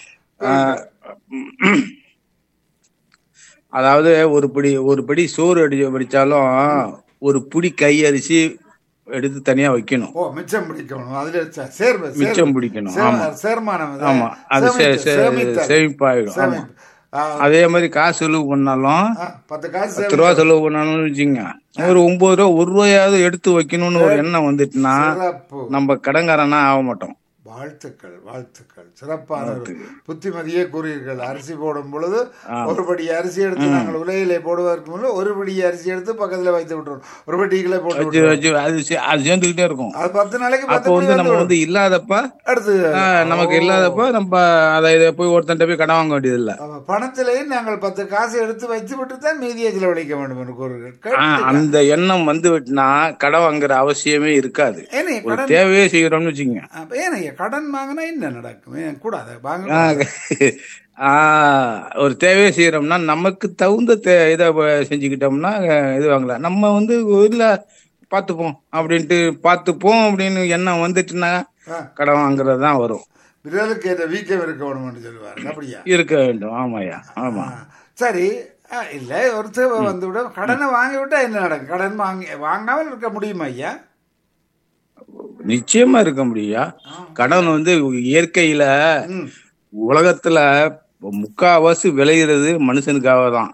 அதாவது ஒரு பிடி ஒரு பிடி சோறு அடிச்சு படிச்சாலும் ஒரு பிடி கை அரிசி எடுத்து தனியா வைக்கணும். ஓ, மிச்சம் பிடிக்கணும். அதுல சே- சேர்வு மிச்சம் சேர்வு. பிடிக்கணும். சே- ஆமா சேர்மானம். ஆமா அது சே- சேமித்து- சே- சேமித்தல். சேமிப்பாயிடும். ஆமா. சேமிப்பு. ஆ, அதே மாதிரி காசு செலவு பண்ணாலும் ஆ, பத்து காசு பத்து ரூபா செலவு பண்ணாலும் வச்சுங்க, ஒரு ஒன்பது ரூபா ஒரு ரூபாயாவது எடுத்து வைக்கணும்னு ஒரு எண்ணம் வந்துட்டுன்னா சிறப்பு. நம்ம கடன்காரனா ஆக மாட்டோம். வாழ்த்துக்கள் வாழ்த்துக்கள். சிறப்பான ஒரு புத்திமதியே கூறுவீர்கள். அரிசி போடும் பொழுது ஒரு படி அரிசி எடுத்து நாங்கள் உலையிலே போடுவதற்கு முன்பு ஒரு படி அரிசி எடுத்து பக்கத்துல வைத்து விட்டுருவோம். ஒரு படி கீழே போட்டு அது சேர்ந்துகிட்டே இருக்கும். அது பத்து நாளைக்கு அப்போ வந்து நம்ம வந்து இல்லாதப்ப அடுத்து நமக்கு இல்லாதப்ப நம்ம அதை போய் ஒருத்தன் போய் கடன் வாங்க வேண்டியது இல்ல. பணத்திலேயே நாங்கள் பத்து காசு எடுத்து வச்சு விட்டு தான் மீதியை செலவழிக்க வேண்டும் என்று கூறுகள். அந்த எண்ணம் வந்து விட்டுனா கடன் வாங்குற அவசியமே இருக்காது. தேவையே செய்யறோம்னு வச்சுக்கோங்க. ஏன் கடன் வாங்கினா என்ன நடக்கும்? கூடாது வாங்க. ஒரு தேவையை செய்யறோம்னா நமக்கு தகுந்த இதை செஞ்சுக்கிட்டோம்னா இது வாங்கலாம். நம்ம வந்து இல்ல பாத்துப்போம் அப்படின்ட்டு பாத்துப்போம் அப்படின்னு எண்ணம் வந்துட்டுன்னா கடன் வாங்குறது தான் வரும். விரலுக்கு ஏற்ற வீக்கம் இருக்க வேணும்னு சொல்லுவாரு. அப்படியா? இருக்க வேண்டும். ஆமாயா, ஆமா. சரி, இல்ல ஒரு தேவை வந்து விட கடனை வாங்கி விட்டா என்ன நடக்கும்? கடன் வாங்கி வாங்காமல் இருக்க முடியுமா ஐயா? நிச்சயமா இருக்க முடியா. கடன் வந்து இயற்கையில உலகத்துல முக்காவாசி விளையிறது மனுஷனுக்காக தான்.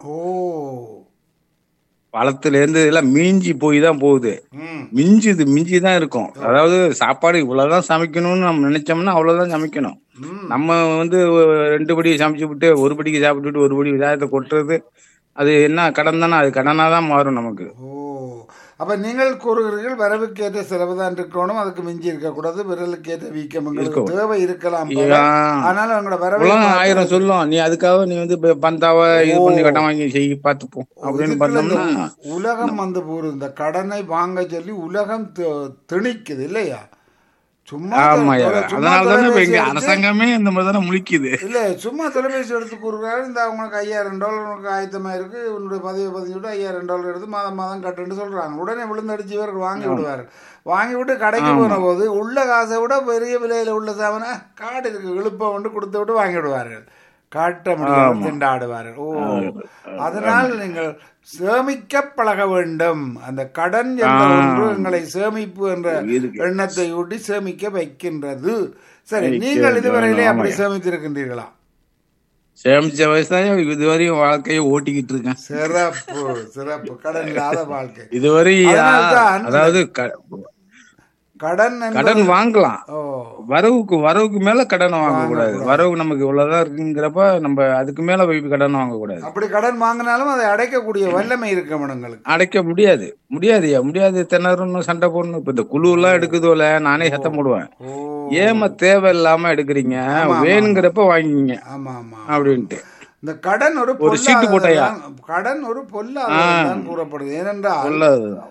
பழத்துல இருந்து எல்லாம் மிஞ்சி போய் தான் போகுது. மிஞ்சுது மிஞ்சிதான் இருக்கும். அதாவது சாப்பாடு இவ்வளவுதான் சமைக்கணும்னு நம்ம நினைச்சோம்னா அவ்வளவுதான் சமைக்கணும். நம்ம வந்து ரெண்டு படி சமைச்சு விட்டு ஒரு படிக்கு சாப்பிட்டுட்டு ஒரு படி விதாயத்தை கொட்டுறது அது என்ன கடன் தானே? அது கடனாதான் மாறும் நமக்கு. அப்ப நீங்கள் கூறுகிறீர்கள் வரவுக்கு ஏற்ற செலவு தான் இருக்கணும், அதுக்கு மிஞ்சி இருக்கக்கூடாது. விரலுக்கு ஏற்ற வீக்கம் உங்களுக்கு தேவை இருக்கலாம். ஆனாலும் உங்களோட வரவு ஆயிரம் சொல்லும். நீ அதுக்காக நீ வந்து பந்தாவ இது பண்ணி கடன் வாங்கி செய்ய பார்த்துப்போம் அப்படின்னு பார்த்தோம்னா உலகம் வந்து போற இந்த கடனை வாங்க சொல்லி உலகம் திணிக்குது இல்லையா? சும்மா அரசாங்கமே இந்த மாதிரி தானே முழிக்குது. இல்ல சும்மா தொலைபேசி எடுத்து கூறுறாரு, இந்த உங்களுக்கு ஐயாயிரம் டாலர் உனக்கு ஆயத்தமா இருக்கு, உன்னுடைய பதவியை பதிவு விட்டு ஐயாயிரம் டாலர் எடுத்து மாதம் மாதம் கட்டுன்னு சொல்றாங்க. உடனே விழுந்தடிச்சு இவர்கள் வாங்கி விடுவாரு. வாங்கி விட்டு கடைக்கு போன போது உள்ள காசை விட பெரிய விலையில உள்ள சாவனா காடு இருக்கு இழுப்ப வந்து கொடுத்து விட்டு வாங்கி விடுவார்கள். காட்ட முடியாமல் திண்டாடுவார்கள். ஓ, அதனால் நீங்கள் சேமிக்க பழக வேண்டும். அந்த கடன் என்ற ஒன்று எங்களை சேமிப்பு என்ற எண்ணத்தை ஊட்டி சேமிக்க வைக்கின்றது. சரி, நீங்கள் இதுவரையிலே அப்படி சேமித்திருக்கின்றீர்களா? சேமிச்ச வயசுதான் இதுவரையும் வாழ்க்கையை ஓட்டிக்கிட்டு இருக்கேன். சிறப்பு சிறப்பு. கடன் இல்லாத வாழ்க்கை இதுவரை. அதாவது கடன் கடன் வாங்கலாம், வரவுக்கு வரவுக்கு மேல கடன் வாங்க கூடாது. வரவு நமக்கு இவ்வளவுதான் இருக்குங்கிறப்ப நம்ம அதுக்கு மேல போய் கடன் வாங்க கூடாது. அப்படி கடன் வாங்கினாலும் அதை அடைக்கக்கூடிய வல்லமை இருக்க உங்களுக்கு. அடைக்க முடியாது முடியாதுயா முடியாது. திணறணும், சண்டை போடணும். இப்ப இந்த குழு எல்லாம் எடுக்குதோல நானே சத்தம் போடுவேன். ஏமா தேவையில்லாம எடுக்கிறீங்க, வேணுங்கிறப்ப வாங்கிங்க அப்படின்ட்டு. இந்த கடன் ஒரு ஒரு சீட்டு போட்டாயா? கடன் ஒரு பொல்லாதான் கூறப்படுது. ஏனென்றால்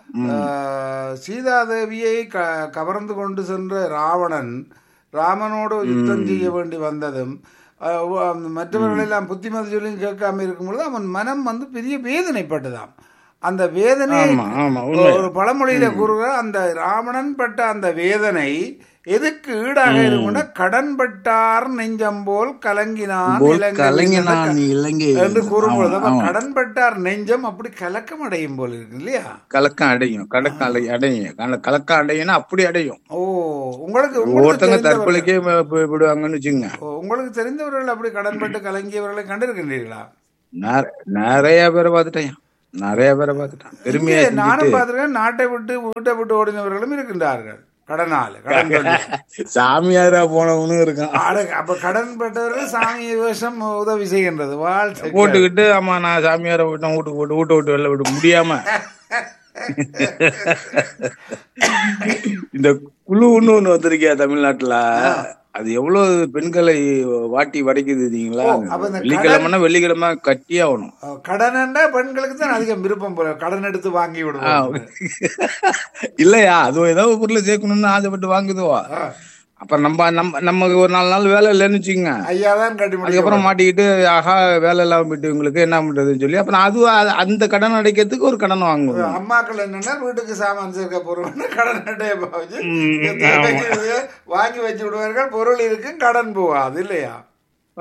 சீதாதேவியை கவர்ந்து கொண்டு சென்ற ராவணன் ராமனோடு யுத்தம் செய்ய வேண்டி வந்ததும் மற்றவர்களெல்லாம் புத்திமதி சொல்லி கேட்காம இருக்கும்பொழுது அவன் மனம் வந்து பெரிய வேதனைப்பட்டதாம். அந்த வேதனை ஒரு பழமொழியில கூறுகிற அந்த ராவணன் பட்ட அந்த வேதனை எதுக்கு ஈடாக இருக்கும்னா கடன் பட்டார் நெஞ்சம் போல் கலங்கினான் என்று கூறும்பொழுது கடன் பட்டார் நெஞ்சம் அப்படி கலக்கம் அடையும் போல் இருக்கு இல்லையா? கலக்கம் அடையும், கலக்கம் அடையும், கலக்கம் அடையும் அப்படி அடையும். ஓ, உங்களுக்கு ஒருத்தங்க தற்கொலைக்கே விடுவாங்கன்னு வச்சுங்க. உங்களுக்கு தெரிந்தவர்கள் அப்படி கடன் பட்டு கலங்கியவர்களை கண்டிருக்கின்றீர்களா? நிறைய பேரை பார்த்துட்டேன், நிறைய பேரை பார்த்துட்டேன். பெருமையா நானும் பார்த்திருக்கேன். நாட்டை விட்டு வீட்டை விட்டு ஓடினவர்களும் இருக்கின்றார்கள் கடனால. கடன் சாமியாரா போனவனும் இருக்கான். அப்ப கடன் பட்டவர்கள் சாமி வேஷம் உதவி செய்கின்றது. வாழ்த்து போட்டுக்கிட்டு ஆமா நான் சாமியார விட்டேன், வீட்டுக்கு போட்டு வீட்டை விட்டு வெளில விட்டு முடியாம இந்த குழுன்னு ஒண்ணு வந்திருக்கியா தமிழ்நாட்டுல? அது எவ்வளவு பெண்களை வாட்டி வடைக்குது தெரியுங்களா? வெள்ளிக்கிழமைனா வெள்ளிக்கிழமை கட்டி ஆகணும். கடன் பெண்களுக்கு தான் அதிகம் விருப்பம் போல, கடன் எடுத்து வாங்கி விடுவோம். இல்லையா, அது ஏதோ பொருளை சேர்க்கணும்னு ஆசைப்பட்டு வாங்குதுவா. அப்புறம் நம்ம நம்ம நமக்கு ஒரு நாலு நாள் வேலை இல்லைன்னு வச்சுக்கோங்க, அதுக்கப்புறம் மாட்டிக்கிட்டு ஆஹா வேலை இல்லாம போயிட்டு உங்களுக்கு என்ன பண்றதுன்னு சொல்லி அப்புறம் அது அந்த கடன் அடைக்கிறதுக்கு ஒரு கடன் வாங்குவோம். அம்மாக்கள் என்னன்னா வீட்டுக்கு சாமான் சேர்க்க போறோம்னா கடன் அடைய வாங்கி வச்சு விடுவார்கள். பொருள் இருக்கு, கடன் போவாது இல்லையா?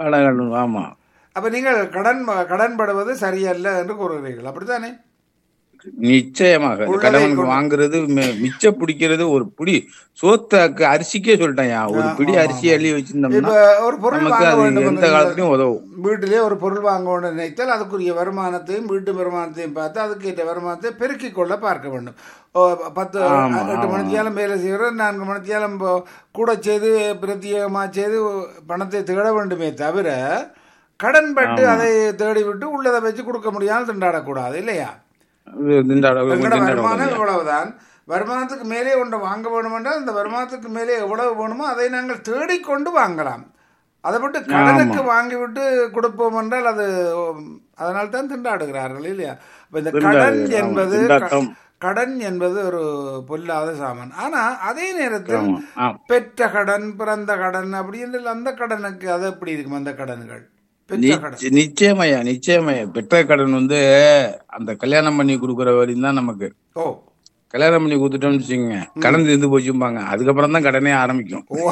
ஆமா. அப்ப நீங்கள் கடன் கடன் படுவது சரியல்ல என்று கூறுகிறீர்கள், அப்படித்தானே? நிச்சயமாக உள்ளதை கடனுக்கு கொண்டு வாங்குறது மி- மிச்ச பிடிக்கிறது ஒரு பிடி சோத்தாக்கு அரிசிக்கே சொல்லிட்டேன்யா ஒரு பிடி ஆமா அரிசி ஆமா அள்ளி வச்சிருந்தோம்னா இப்ப ஒரு பொருள் நமக்கு வாங்க அது வேண்டும் என்று எந்த நீங்கள் காலத்துலயும் உதவும். வீட்டிலே ஒரு பொருள் வாங்க வேண்டும் நினைத்தால் அதுக்குரிய வருமானத்தையும் வீட்டு வருமானத்தையும் பார்த்து அதுக்கேற்ற வருமானத்தை பெருக்கிக் கொள்ள பார்க்க வேண்டும். ஓ, பத்து ஆமா எட்டு ஆமா மணித்தியாலம் வேலை செய்கிறோம், நான்கு மணித்தியாலம் போ- கூட செய்து பிரத்யேகமாக செய்து பணத்தை தேட வேண்டுமே தவிர கடன் பட்டு ஆமா அதை தேடி விட்டு உள்ளதை வச்சு கொடுக்க முடியாமல் திண்டாடக்கூடாது இல்லையா? இது திண்டாட எங்களோட திண்டாட வருமானம் கூடாதுயா. இவ்வளவுதான், வருமானத்துக்கு மேலே ஒன்றை வாங்க வேணுமென்றால் அந்த வருமானத்துக்கு மேலே எவ்வளவு வேணுமோ அதை நாங்கள் தேடிக்கொண்டு வாங்கலாம். அதை விட்டு ஆமா கடனுக்கு வாங்கிவிட்டு கொடுப்போம் என்றால் அது அதனால தான் திண்டாடுகிறார்கள் இல்லையா? அப்ப இந்த கடன் திண்டாடு ஆமா என்பது க- திண்டாட்டம். கடன் என்பது ஒரு பொல்லாத சாமான். ஆனா அதே நேரத்தில் ஆமா ஆ பெற்ற கடன், பிறந்த கடன் அப்படின்னு அந்த கடனுக்கு அது எப்படி இருக்கும்? அந்த கடன்கள் பெற்ற கடன். நிச்ச- நிச்சயமாய்யா நிச்சயமாய்யா பெற்ற கடன் வந்து அந்த கல்யாணம் பண்ணி கொடுக்குற வரையும் தான் நமக்கு. ஓ கல்யாணம் பண்ணி கொடுத்துட்டோம்னு வச்சுக்கோங்க ம் கடன் தீர்ந்து போச்சும்பாங்க, அதுக்கப்புறம் தான் கடனே ஆரம்பிக்கும். ஓ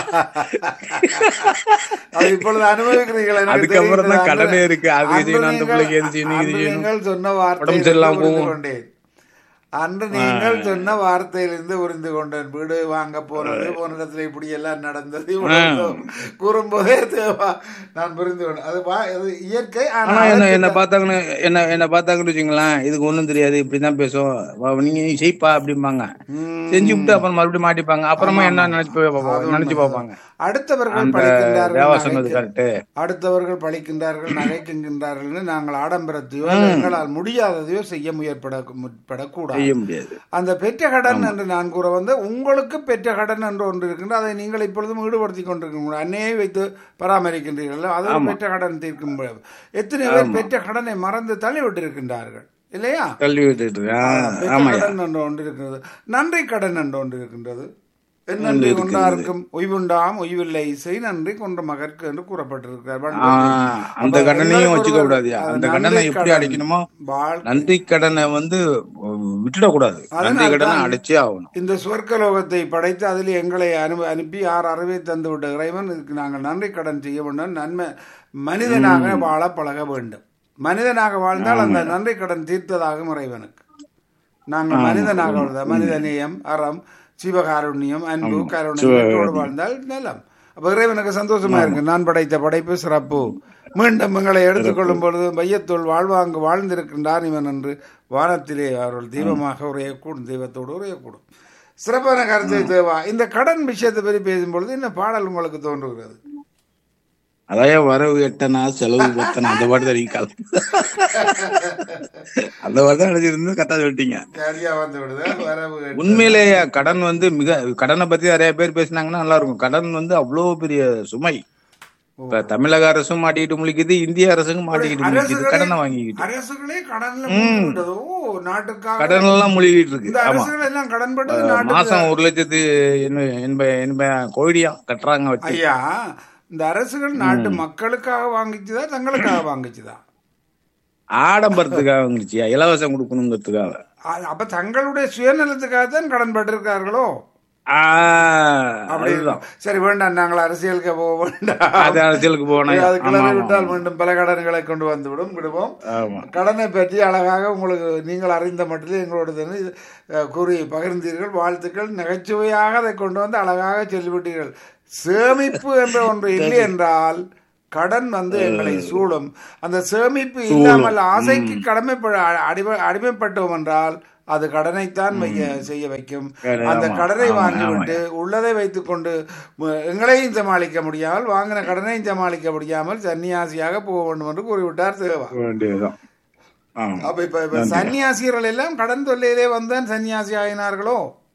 அது இப்பொழுது அனுபவிக்கிறீர்கள் எனக்கு அதுக்கப்புறம் தெரிகிறது. தான் அன்று கடனே இருக்கு, அது அன்று செய்யணும் அந்த நீங்கள் பிள்ளைக்கு எது செய்யணும் இது அன்று செய்யணும், நீங்கள் சொன்ன உடம்பு வார்த்தையிலிருந்து சரியில்லாம புரிந்து போகும். கொண்டேன். அன்று ஆ, நீங்கள் சொன்ன வார்த்தையிலிருந்து புரிந்து கொண்டேன். வீடு வாங்க போனது, போன இடத்துல இப்படி எல்லாம் நடந்தது, ஆ. இவ்வளவு கூறும்போதே தேவா நான் புரிந்து கொண்டேன். அது வா- அது இயற்கை. ஆனா ஆனா என்ன அதற்கு என்ன த- பார்த்தாங்கன்னு என்ன என்ன பார்த்தாங்கன்னு வச்சுங்களேன், இதுக்கு ஒண்ணும் தெரியாது இப்படிதான் பேசும், வா, நீங்க நீ செய்ப்பா அப்படிம்பாங்க. செஞ்சு விட்டு ம் அப்புறம் மறுபடியும் மாட்டிப்பாங்க, அப்புறமா ஆமா என்ன ஆமா நினைச்சு பா- பா- அது நினைச்சு உண்மைதான். பார்ப்பாங்க. அடுத்தவர்கள் அந்த பழிக்கின்றார்கள், தேவா சொன்னது நகைக்கு கரெக்டு. அடுத்தவர்கள் பழிக்கின்றார்கள், நகைக்கின்றார்கள், நாங்கள் ஆடம்பரத்தையோ அல்லது எங்களால் முடியாததையோ செய்ய முயற்பட முற்படக்கூடாது. செய்ய முடியாது. அந்த பெற்ற கடன் ஆமா என்று நான் கூற வந்து உங்களுக்கு பெற்ற கடன் என்று ஒன்று இருக்கின்ற அதை நீங்கள் இப்பொழுதும் ஈடுபடுத்தி கொண்டிருக்கீங்க, அன்னையை வைத்து பராமரிக்கின்றீர்கள், அது ஒரு ஆமா பெற்ற கடன் தீர்க்கும் பொழுது. எத்தனை பேர் ஆமா பெற்ற கடனை மறந்து தள்ளிவிட்டு இருக்கின்றார்கள் இல்லையா? கல்வி விட்டுட்டு இருக்கு. ஆ, ஆ, பெற்ற ஆமாய்யா கடன் என்று ஒன்று இருக்கிறது, நன்றி கடன் என்று ஒன்று இருக்கின்றது. ஒன்று நன்றி இருக்கிறது. கொண்டாருக்கும் ஒய்வுண்டாம் ஒய்வில்லை செய் நன்றி கொன்ற மகற்கு என்று கூறப்பட்டிருக்கிறார் ஆ, பண்பொழில். அந்த அப்ப கடனையும் எங்களுக்கு வச்சுக்க ஒருவர் கூடாதுயா. அது அந்த கடனை நன்றி எப்படி கடன் அடைக்கணுமோ வாழ்க்கை. நன்றி கடனை வந்து விட்டுடக்கூடாது. நன்றி அதனால் கடனை தான் அடைச்சே ஆகணும். இந்த சொர்க்கலோகத்தை படைத்து அதில் எங்களை அனு அனுப்பி ஆறு அறிவை தந்து விட்ட இறைவன் இதுக்கு நாங்கள் நன்றி கடன் செய்ய வேண்டும். நன்மை மனிதனாக ம் வாழ பழக வேண்டும். மனிதனாக வாழ்ந்தால் அந்த ஆமாய்யா. நன்றி கடன் தீர்த்ததாகும் இறைவனுக்கு. நாங்கள் ஆமா மனிதனாக உண்மை வாழ்ந்தால் உண்மை. மனித நேயம், அறம், சிவகாருண்யம், அன்பு, ஆமா கருணை சிவ இவற்றோடு வாழ்ந்தால் நலம். அப்ப இறைவனுக்கு சந்தோஷமா ஆமா இருக்கு. நான் படைத்த படைப்பு சிறப்பு, மீண்டும் எங்களை சிறப்பு. எடுத்துக்கொள்ளும் பொழுது மையத்துள் வாழ்வாங்கு வாழ்ந்திருக்கின்றான் இவன் என்று வானத்திலே அவர்கள் ஆமா தெய்வமாக உரையக்கூடும், தெய்வத்தோடு உரையக்கூடும். சிறப்பான கருத்தை தேவா. இந்த கடன் விஷயத்தை பற்றி பேசும்பொழுது இந்த பாடல் உங்களுக்கு தோன்றுகிறது? அதையா வரவு எட்டனா செலவு பத்தனா அந்த பாட்டு தான் நீங்க கால அந்த மாதிரி தான் நினைச்சிருந்து கரெக்டா சொல்லிட்டீங்க. சரியா வந்து விடுது. வரவு எட்டனா உண்மையிலேயே கடன் வந்து மிக கடனை பத்தி நிறைய பேர் பேசினாங்கன்னா நல்லா இருக்கும். கடன் வந்து அவ்வளவு பெரிய சுமை. ஓ இப்ப தமிழக அரசும் மாட்டிக்கிட்டு முழிக்குது, இந்திய அரசும் இப்படி மாட்டிக்கிட்டு முழிக்குது அரசுகளே கடனை வாங்கிக்கிட்டு. அரசுகளே கடன்ல மூழ்கி ம் விட்டது. ஓ நாட்டுக்காக கடன் எல்லாம் முழுகிட்டு இருக்கு. இந்த ஆமா அரசுகள் எல்லாம் கடன் பட்டது அஹ் நாட்டுக்கு. மாசம் ஒரு லட்சத்து என்ன என்ப என்ப கோடியா கட்டுறாங்க வட்டி. ஐயா, இந்த அரசுகள் நாட்டு ம் மக்களுக்காக வாங்கிச்சுதா தங்களுக்காக வாங்கிச்சுதா? ஆடம்பரத்துக்காக வந்துருச்சியா, இலவசம் கொடுக்கணுங்கிறதுக்காக. அ- அப்ப தங்களுடைய சுயநலத்துக்காக தான் கடன் பட்டிருக்கார்களோ? ஆஹ் அப்படி அதுதான். இருக்கும். சரி வேண்டாம், நாங்கள் அரசியலுக்கு போக வேண்டாம். அது அரசியலுக்கு போனா அது ஆமா கிளறி ஆமா விட்டால் ஆமா மீண்டும் பல கடன்களை கொண்டு வந்து விடும் விடுவோம். ஆமா கடனை பற்றி அழகாக உங்களுக்கு நீங்கள் அறிந்த மட்டில் எங்களோட தினம் இது, அஹ், கூறி பகிர்ந்தீர்கள். வாழ்த்துக்கள். நகைச்சுவையாக அதை கொண்டு வந்து அழகாக சொல்லிவிட்டீர்கள். சேமிப்பு என்ற ஒன்று இல்லை சரி. என்றால் கடன் வந்து எங்களை அஹ் சூழும். அந்த சேமிப்பு சூழும். இல்லாமல் ஆசைக்கு ம் கடமைப்பட அடிமை அடிமைப்பட்டோம் என்றால் அது கடனைத்தான் வைய ம் செய்ய வைக்கும். சரி, அந்த ஆமா கடனை ஆமா வாங்கிவிட்டு ஆமாய்யா. உள்ளதை வைத்துக்கொண்டு ம- எங்களையும் சமாளிக்க முடியாமல் வாங்கின கடனையும் சமாளிக்க முடியாமல் சன்னியாசியாக போக வேண்டும் என்று கூறிவிட்டார் தேவா. வேண்டியதுதான். ஆமா அப்ப இப்ப இப்ப நன்றியா. சன்னியாசிகள் எல்லாம் கடன் தொல்லையிலே வந்தான் சன்னியாசி ஆகினார்களோ?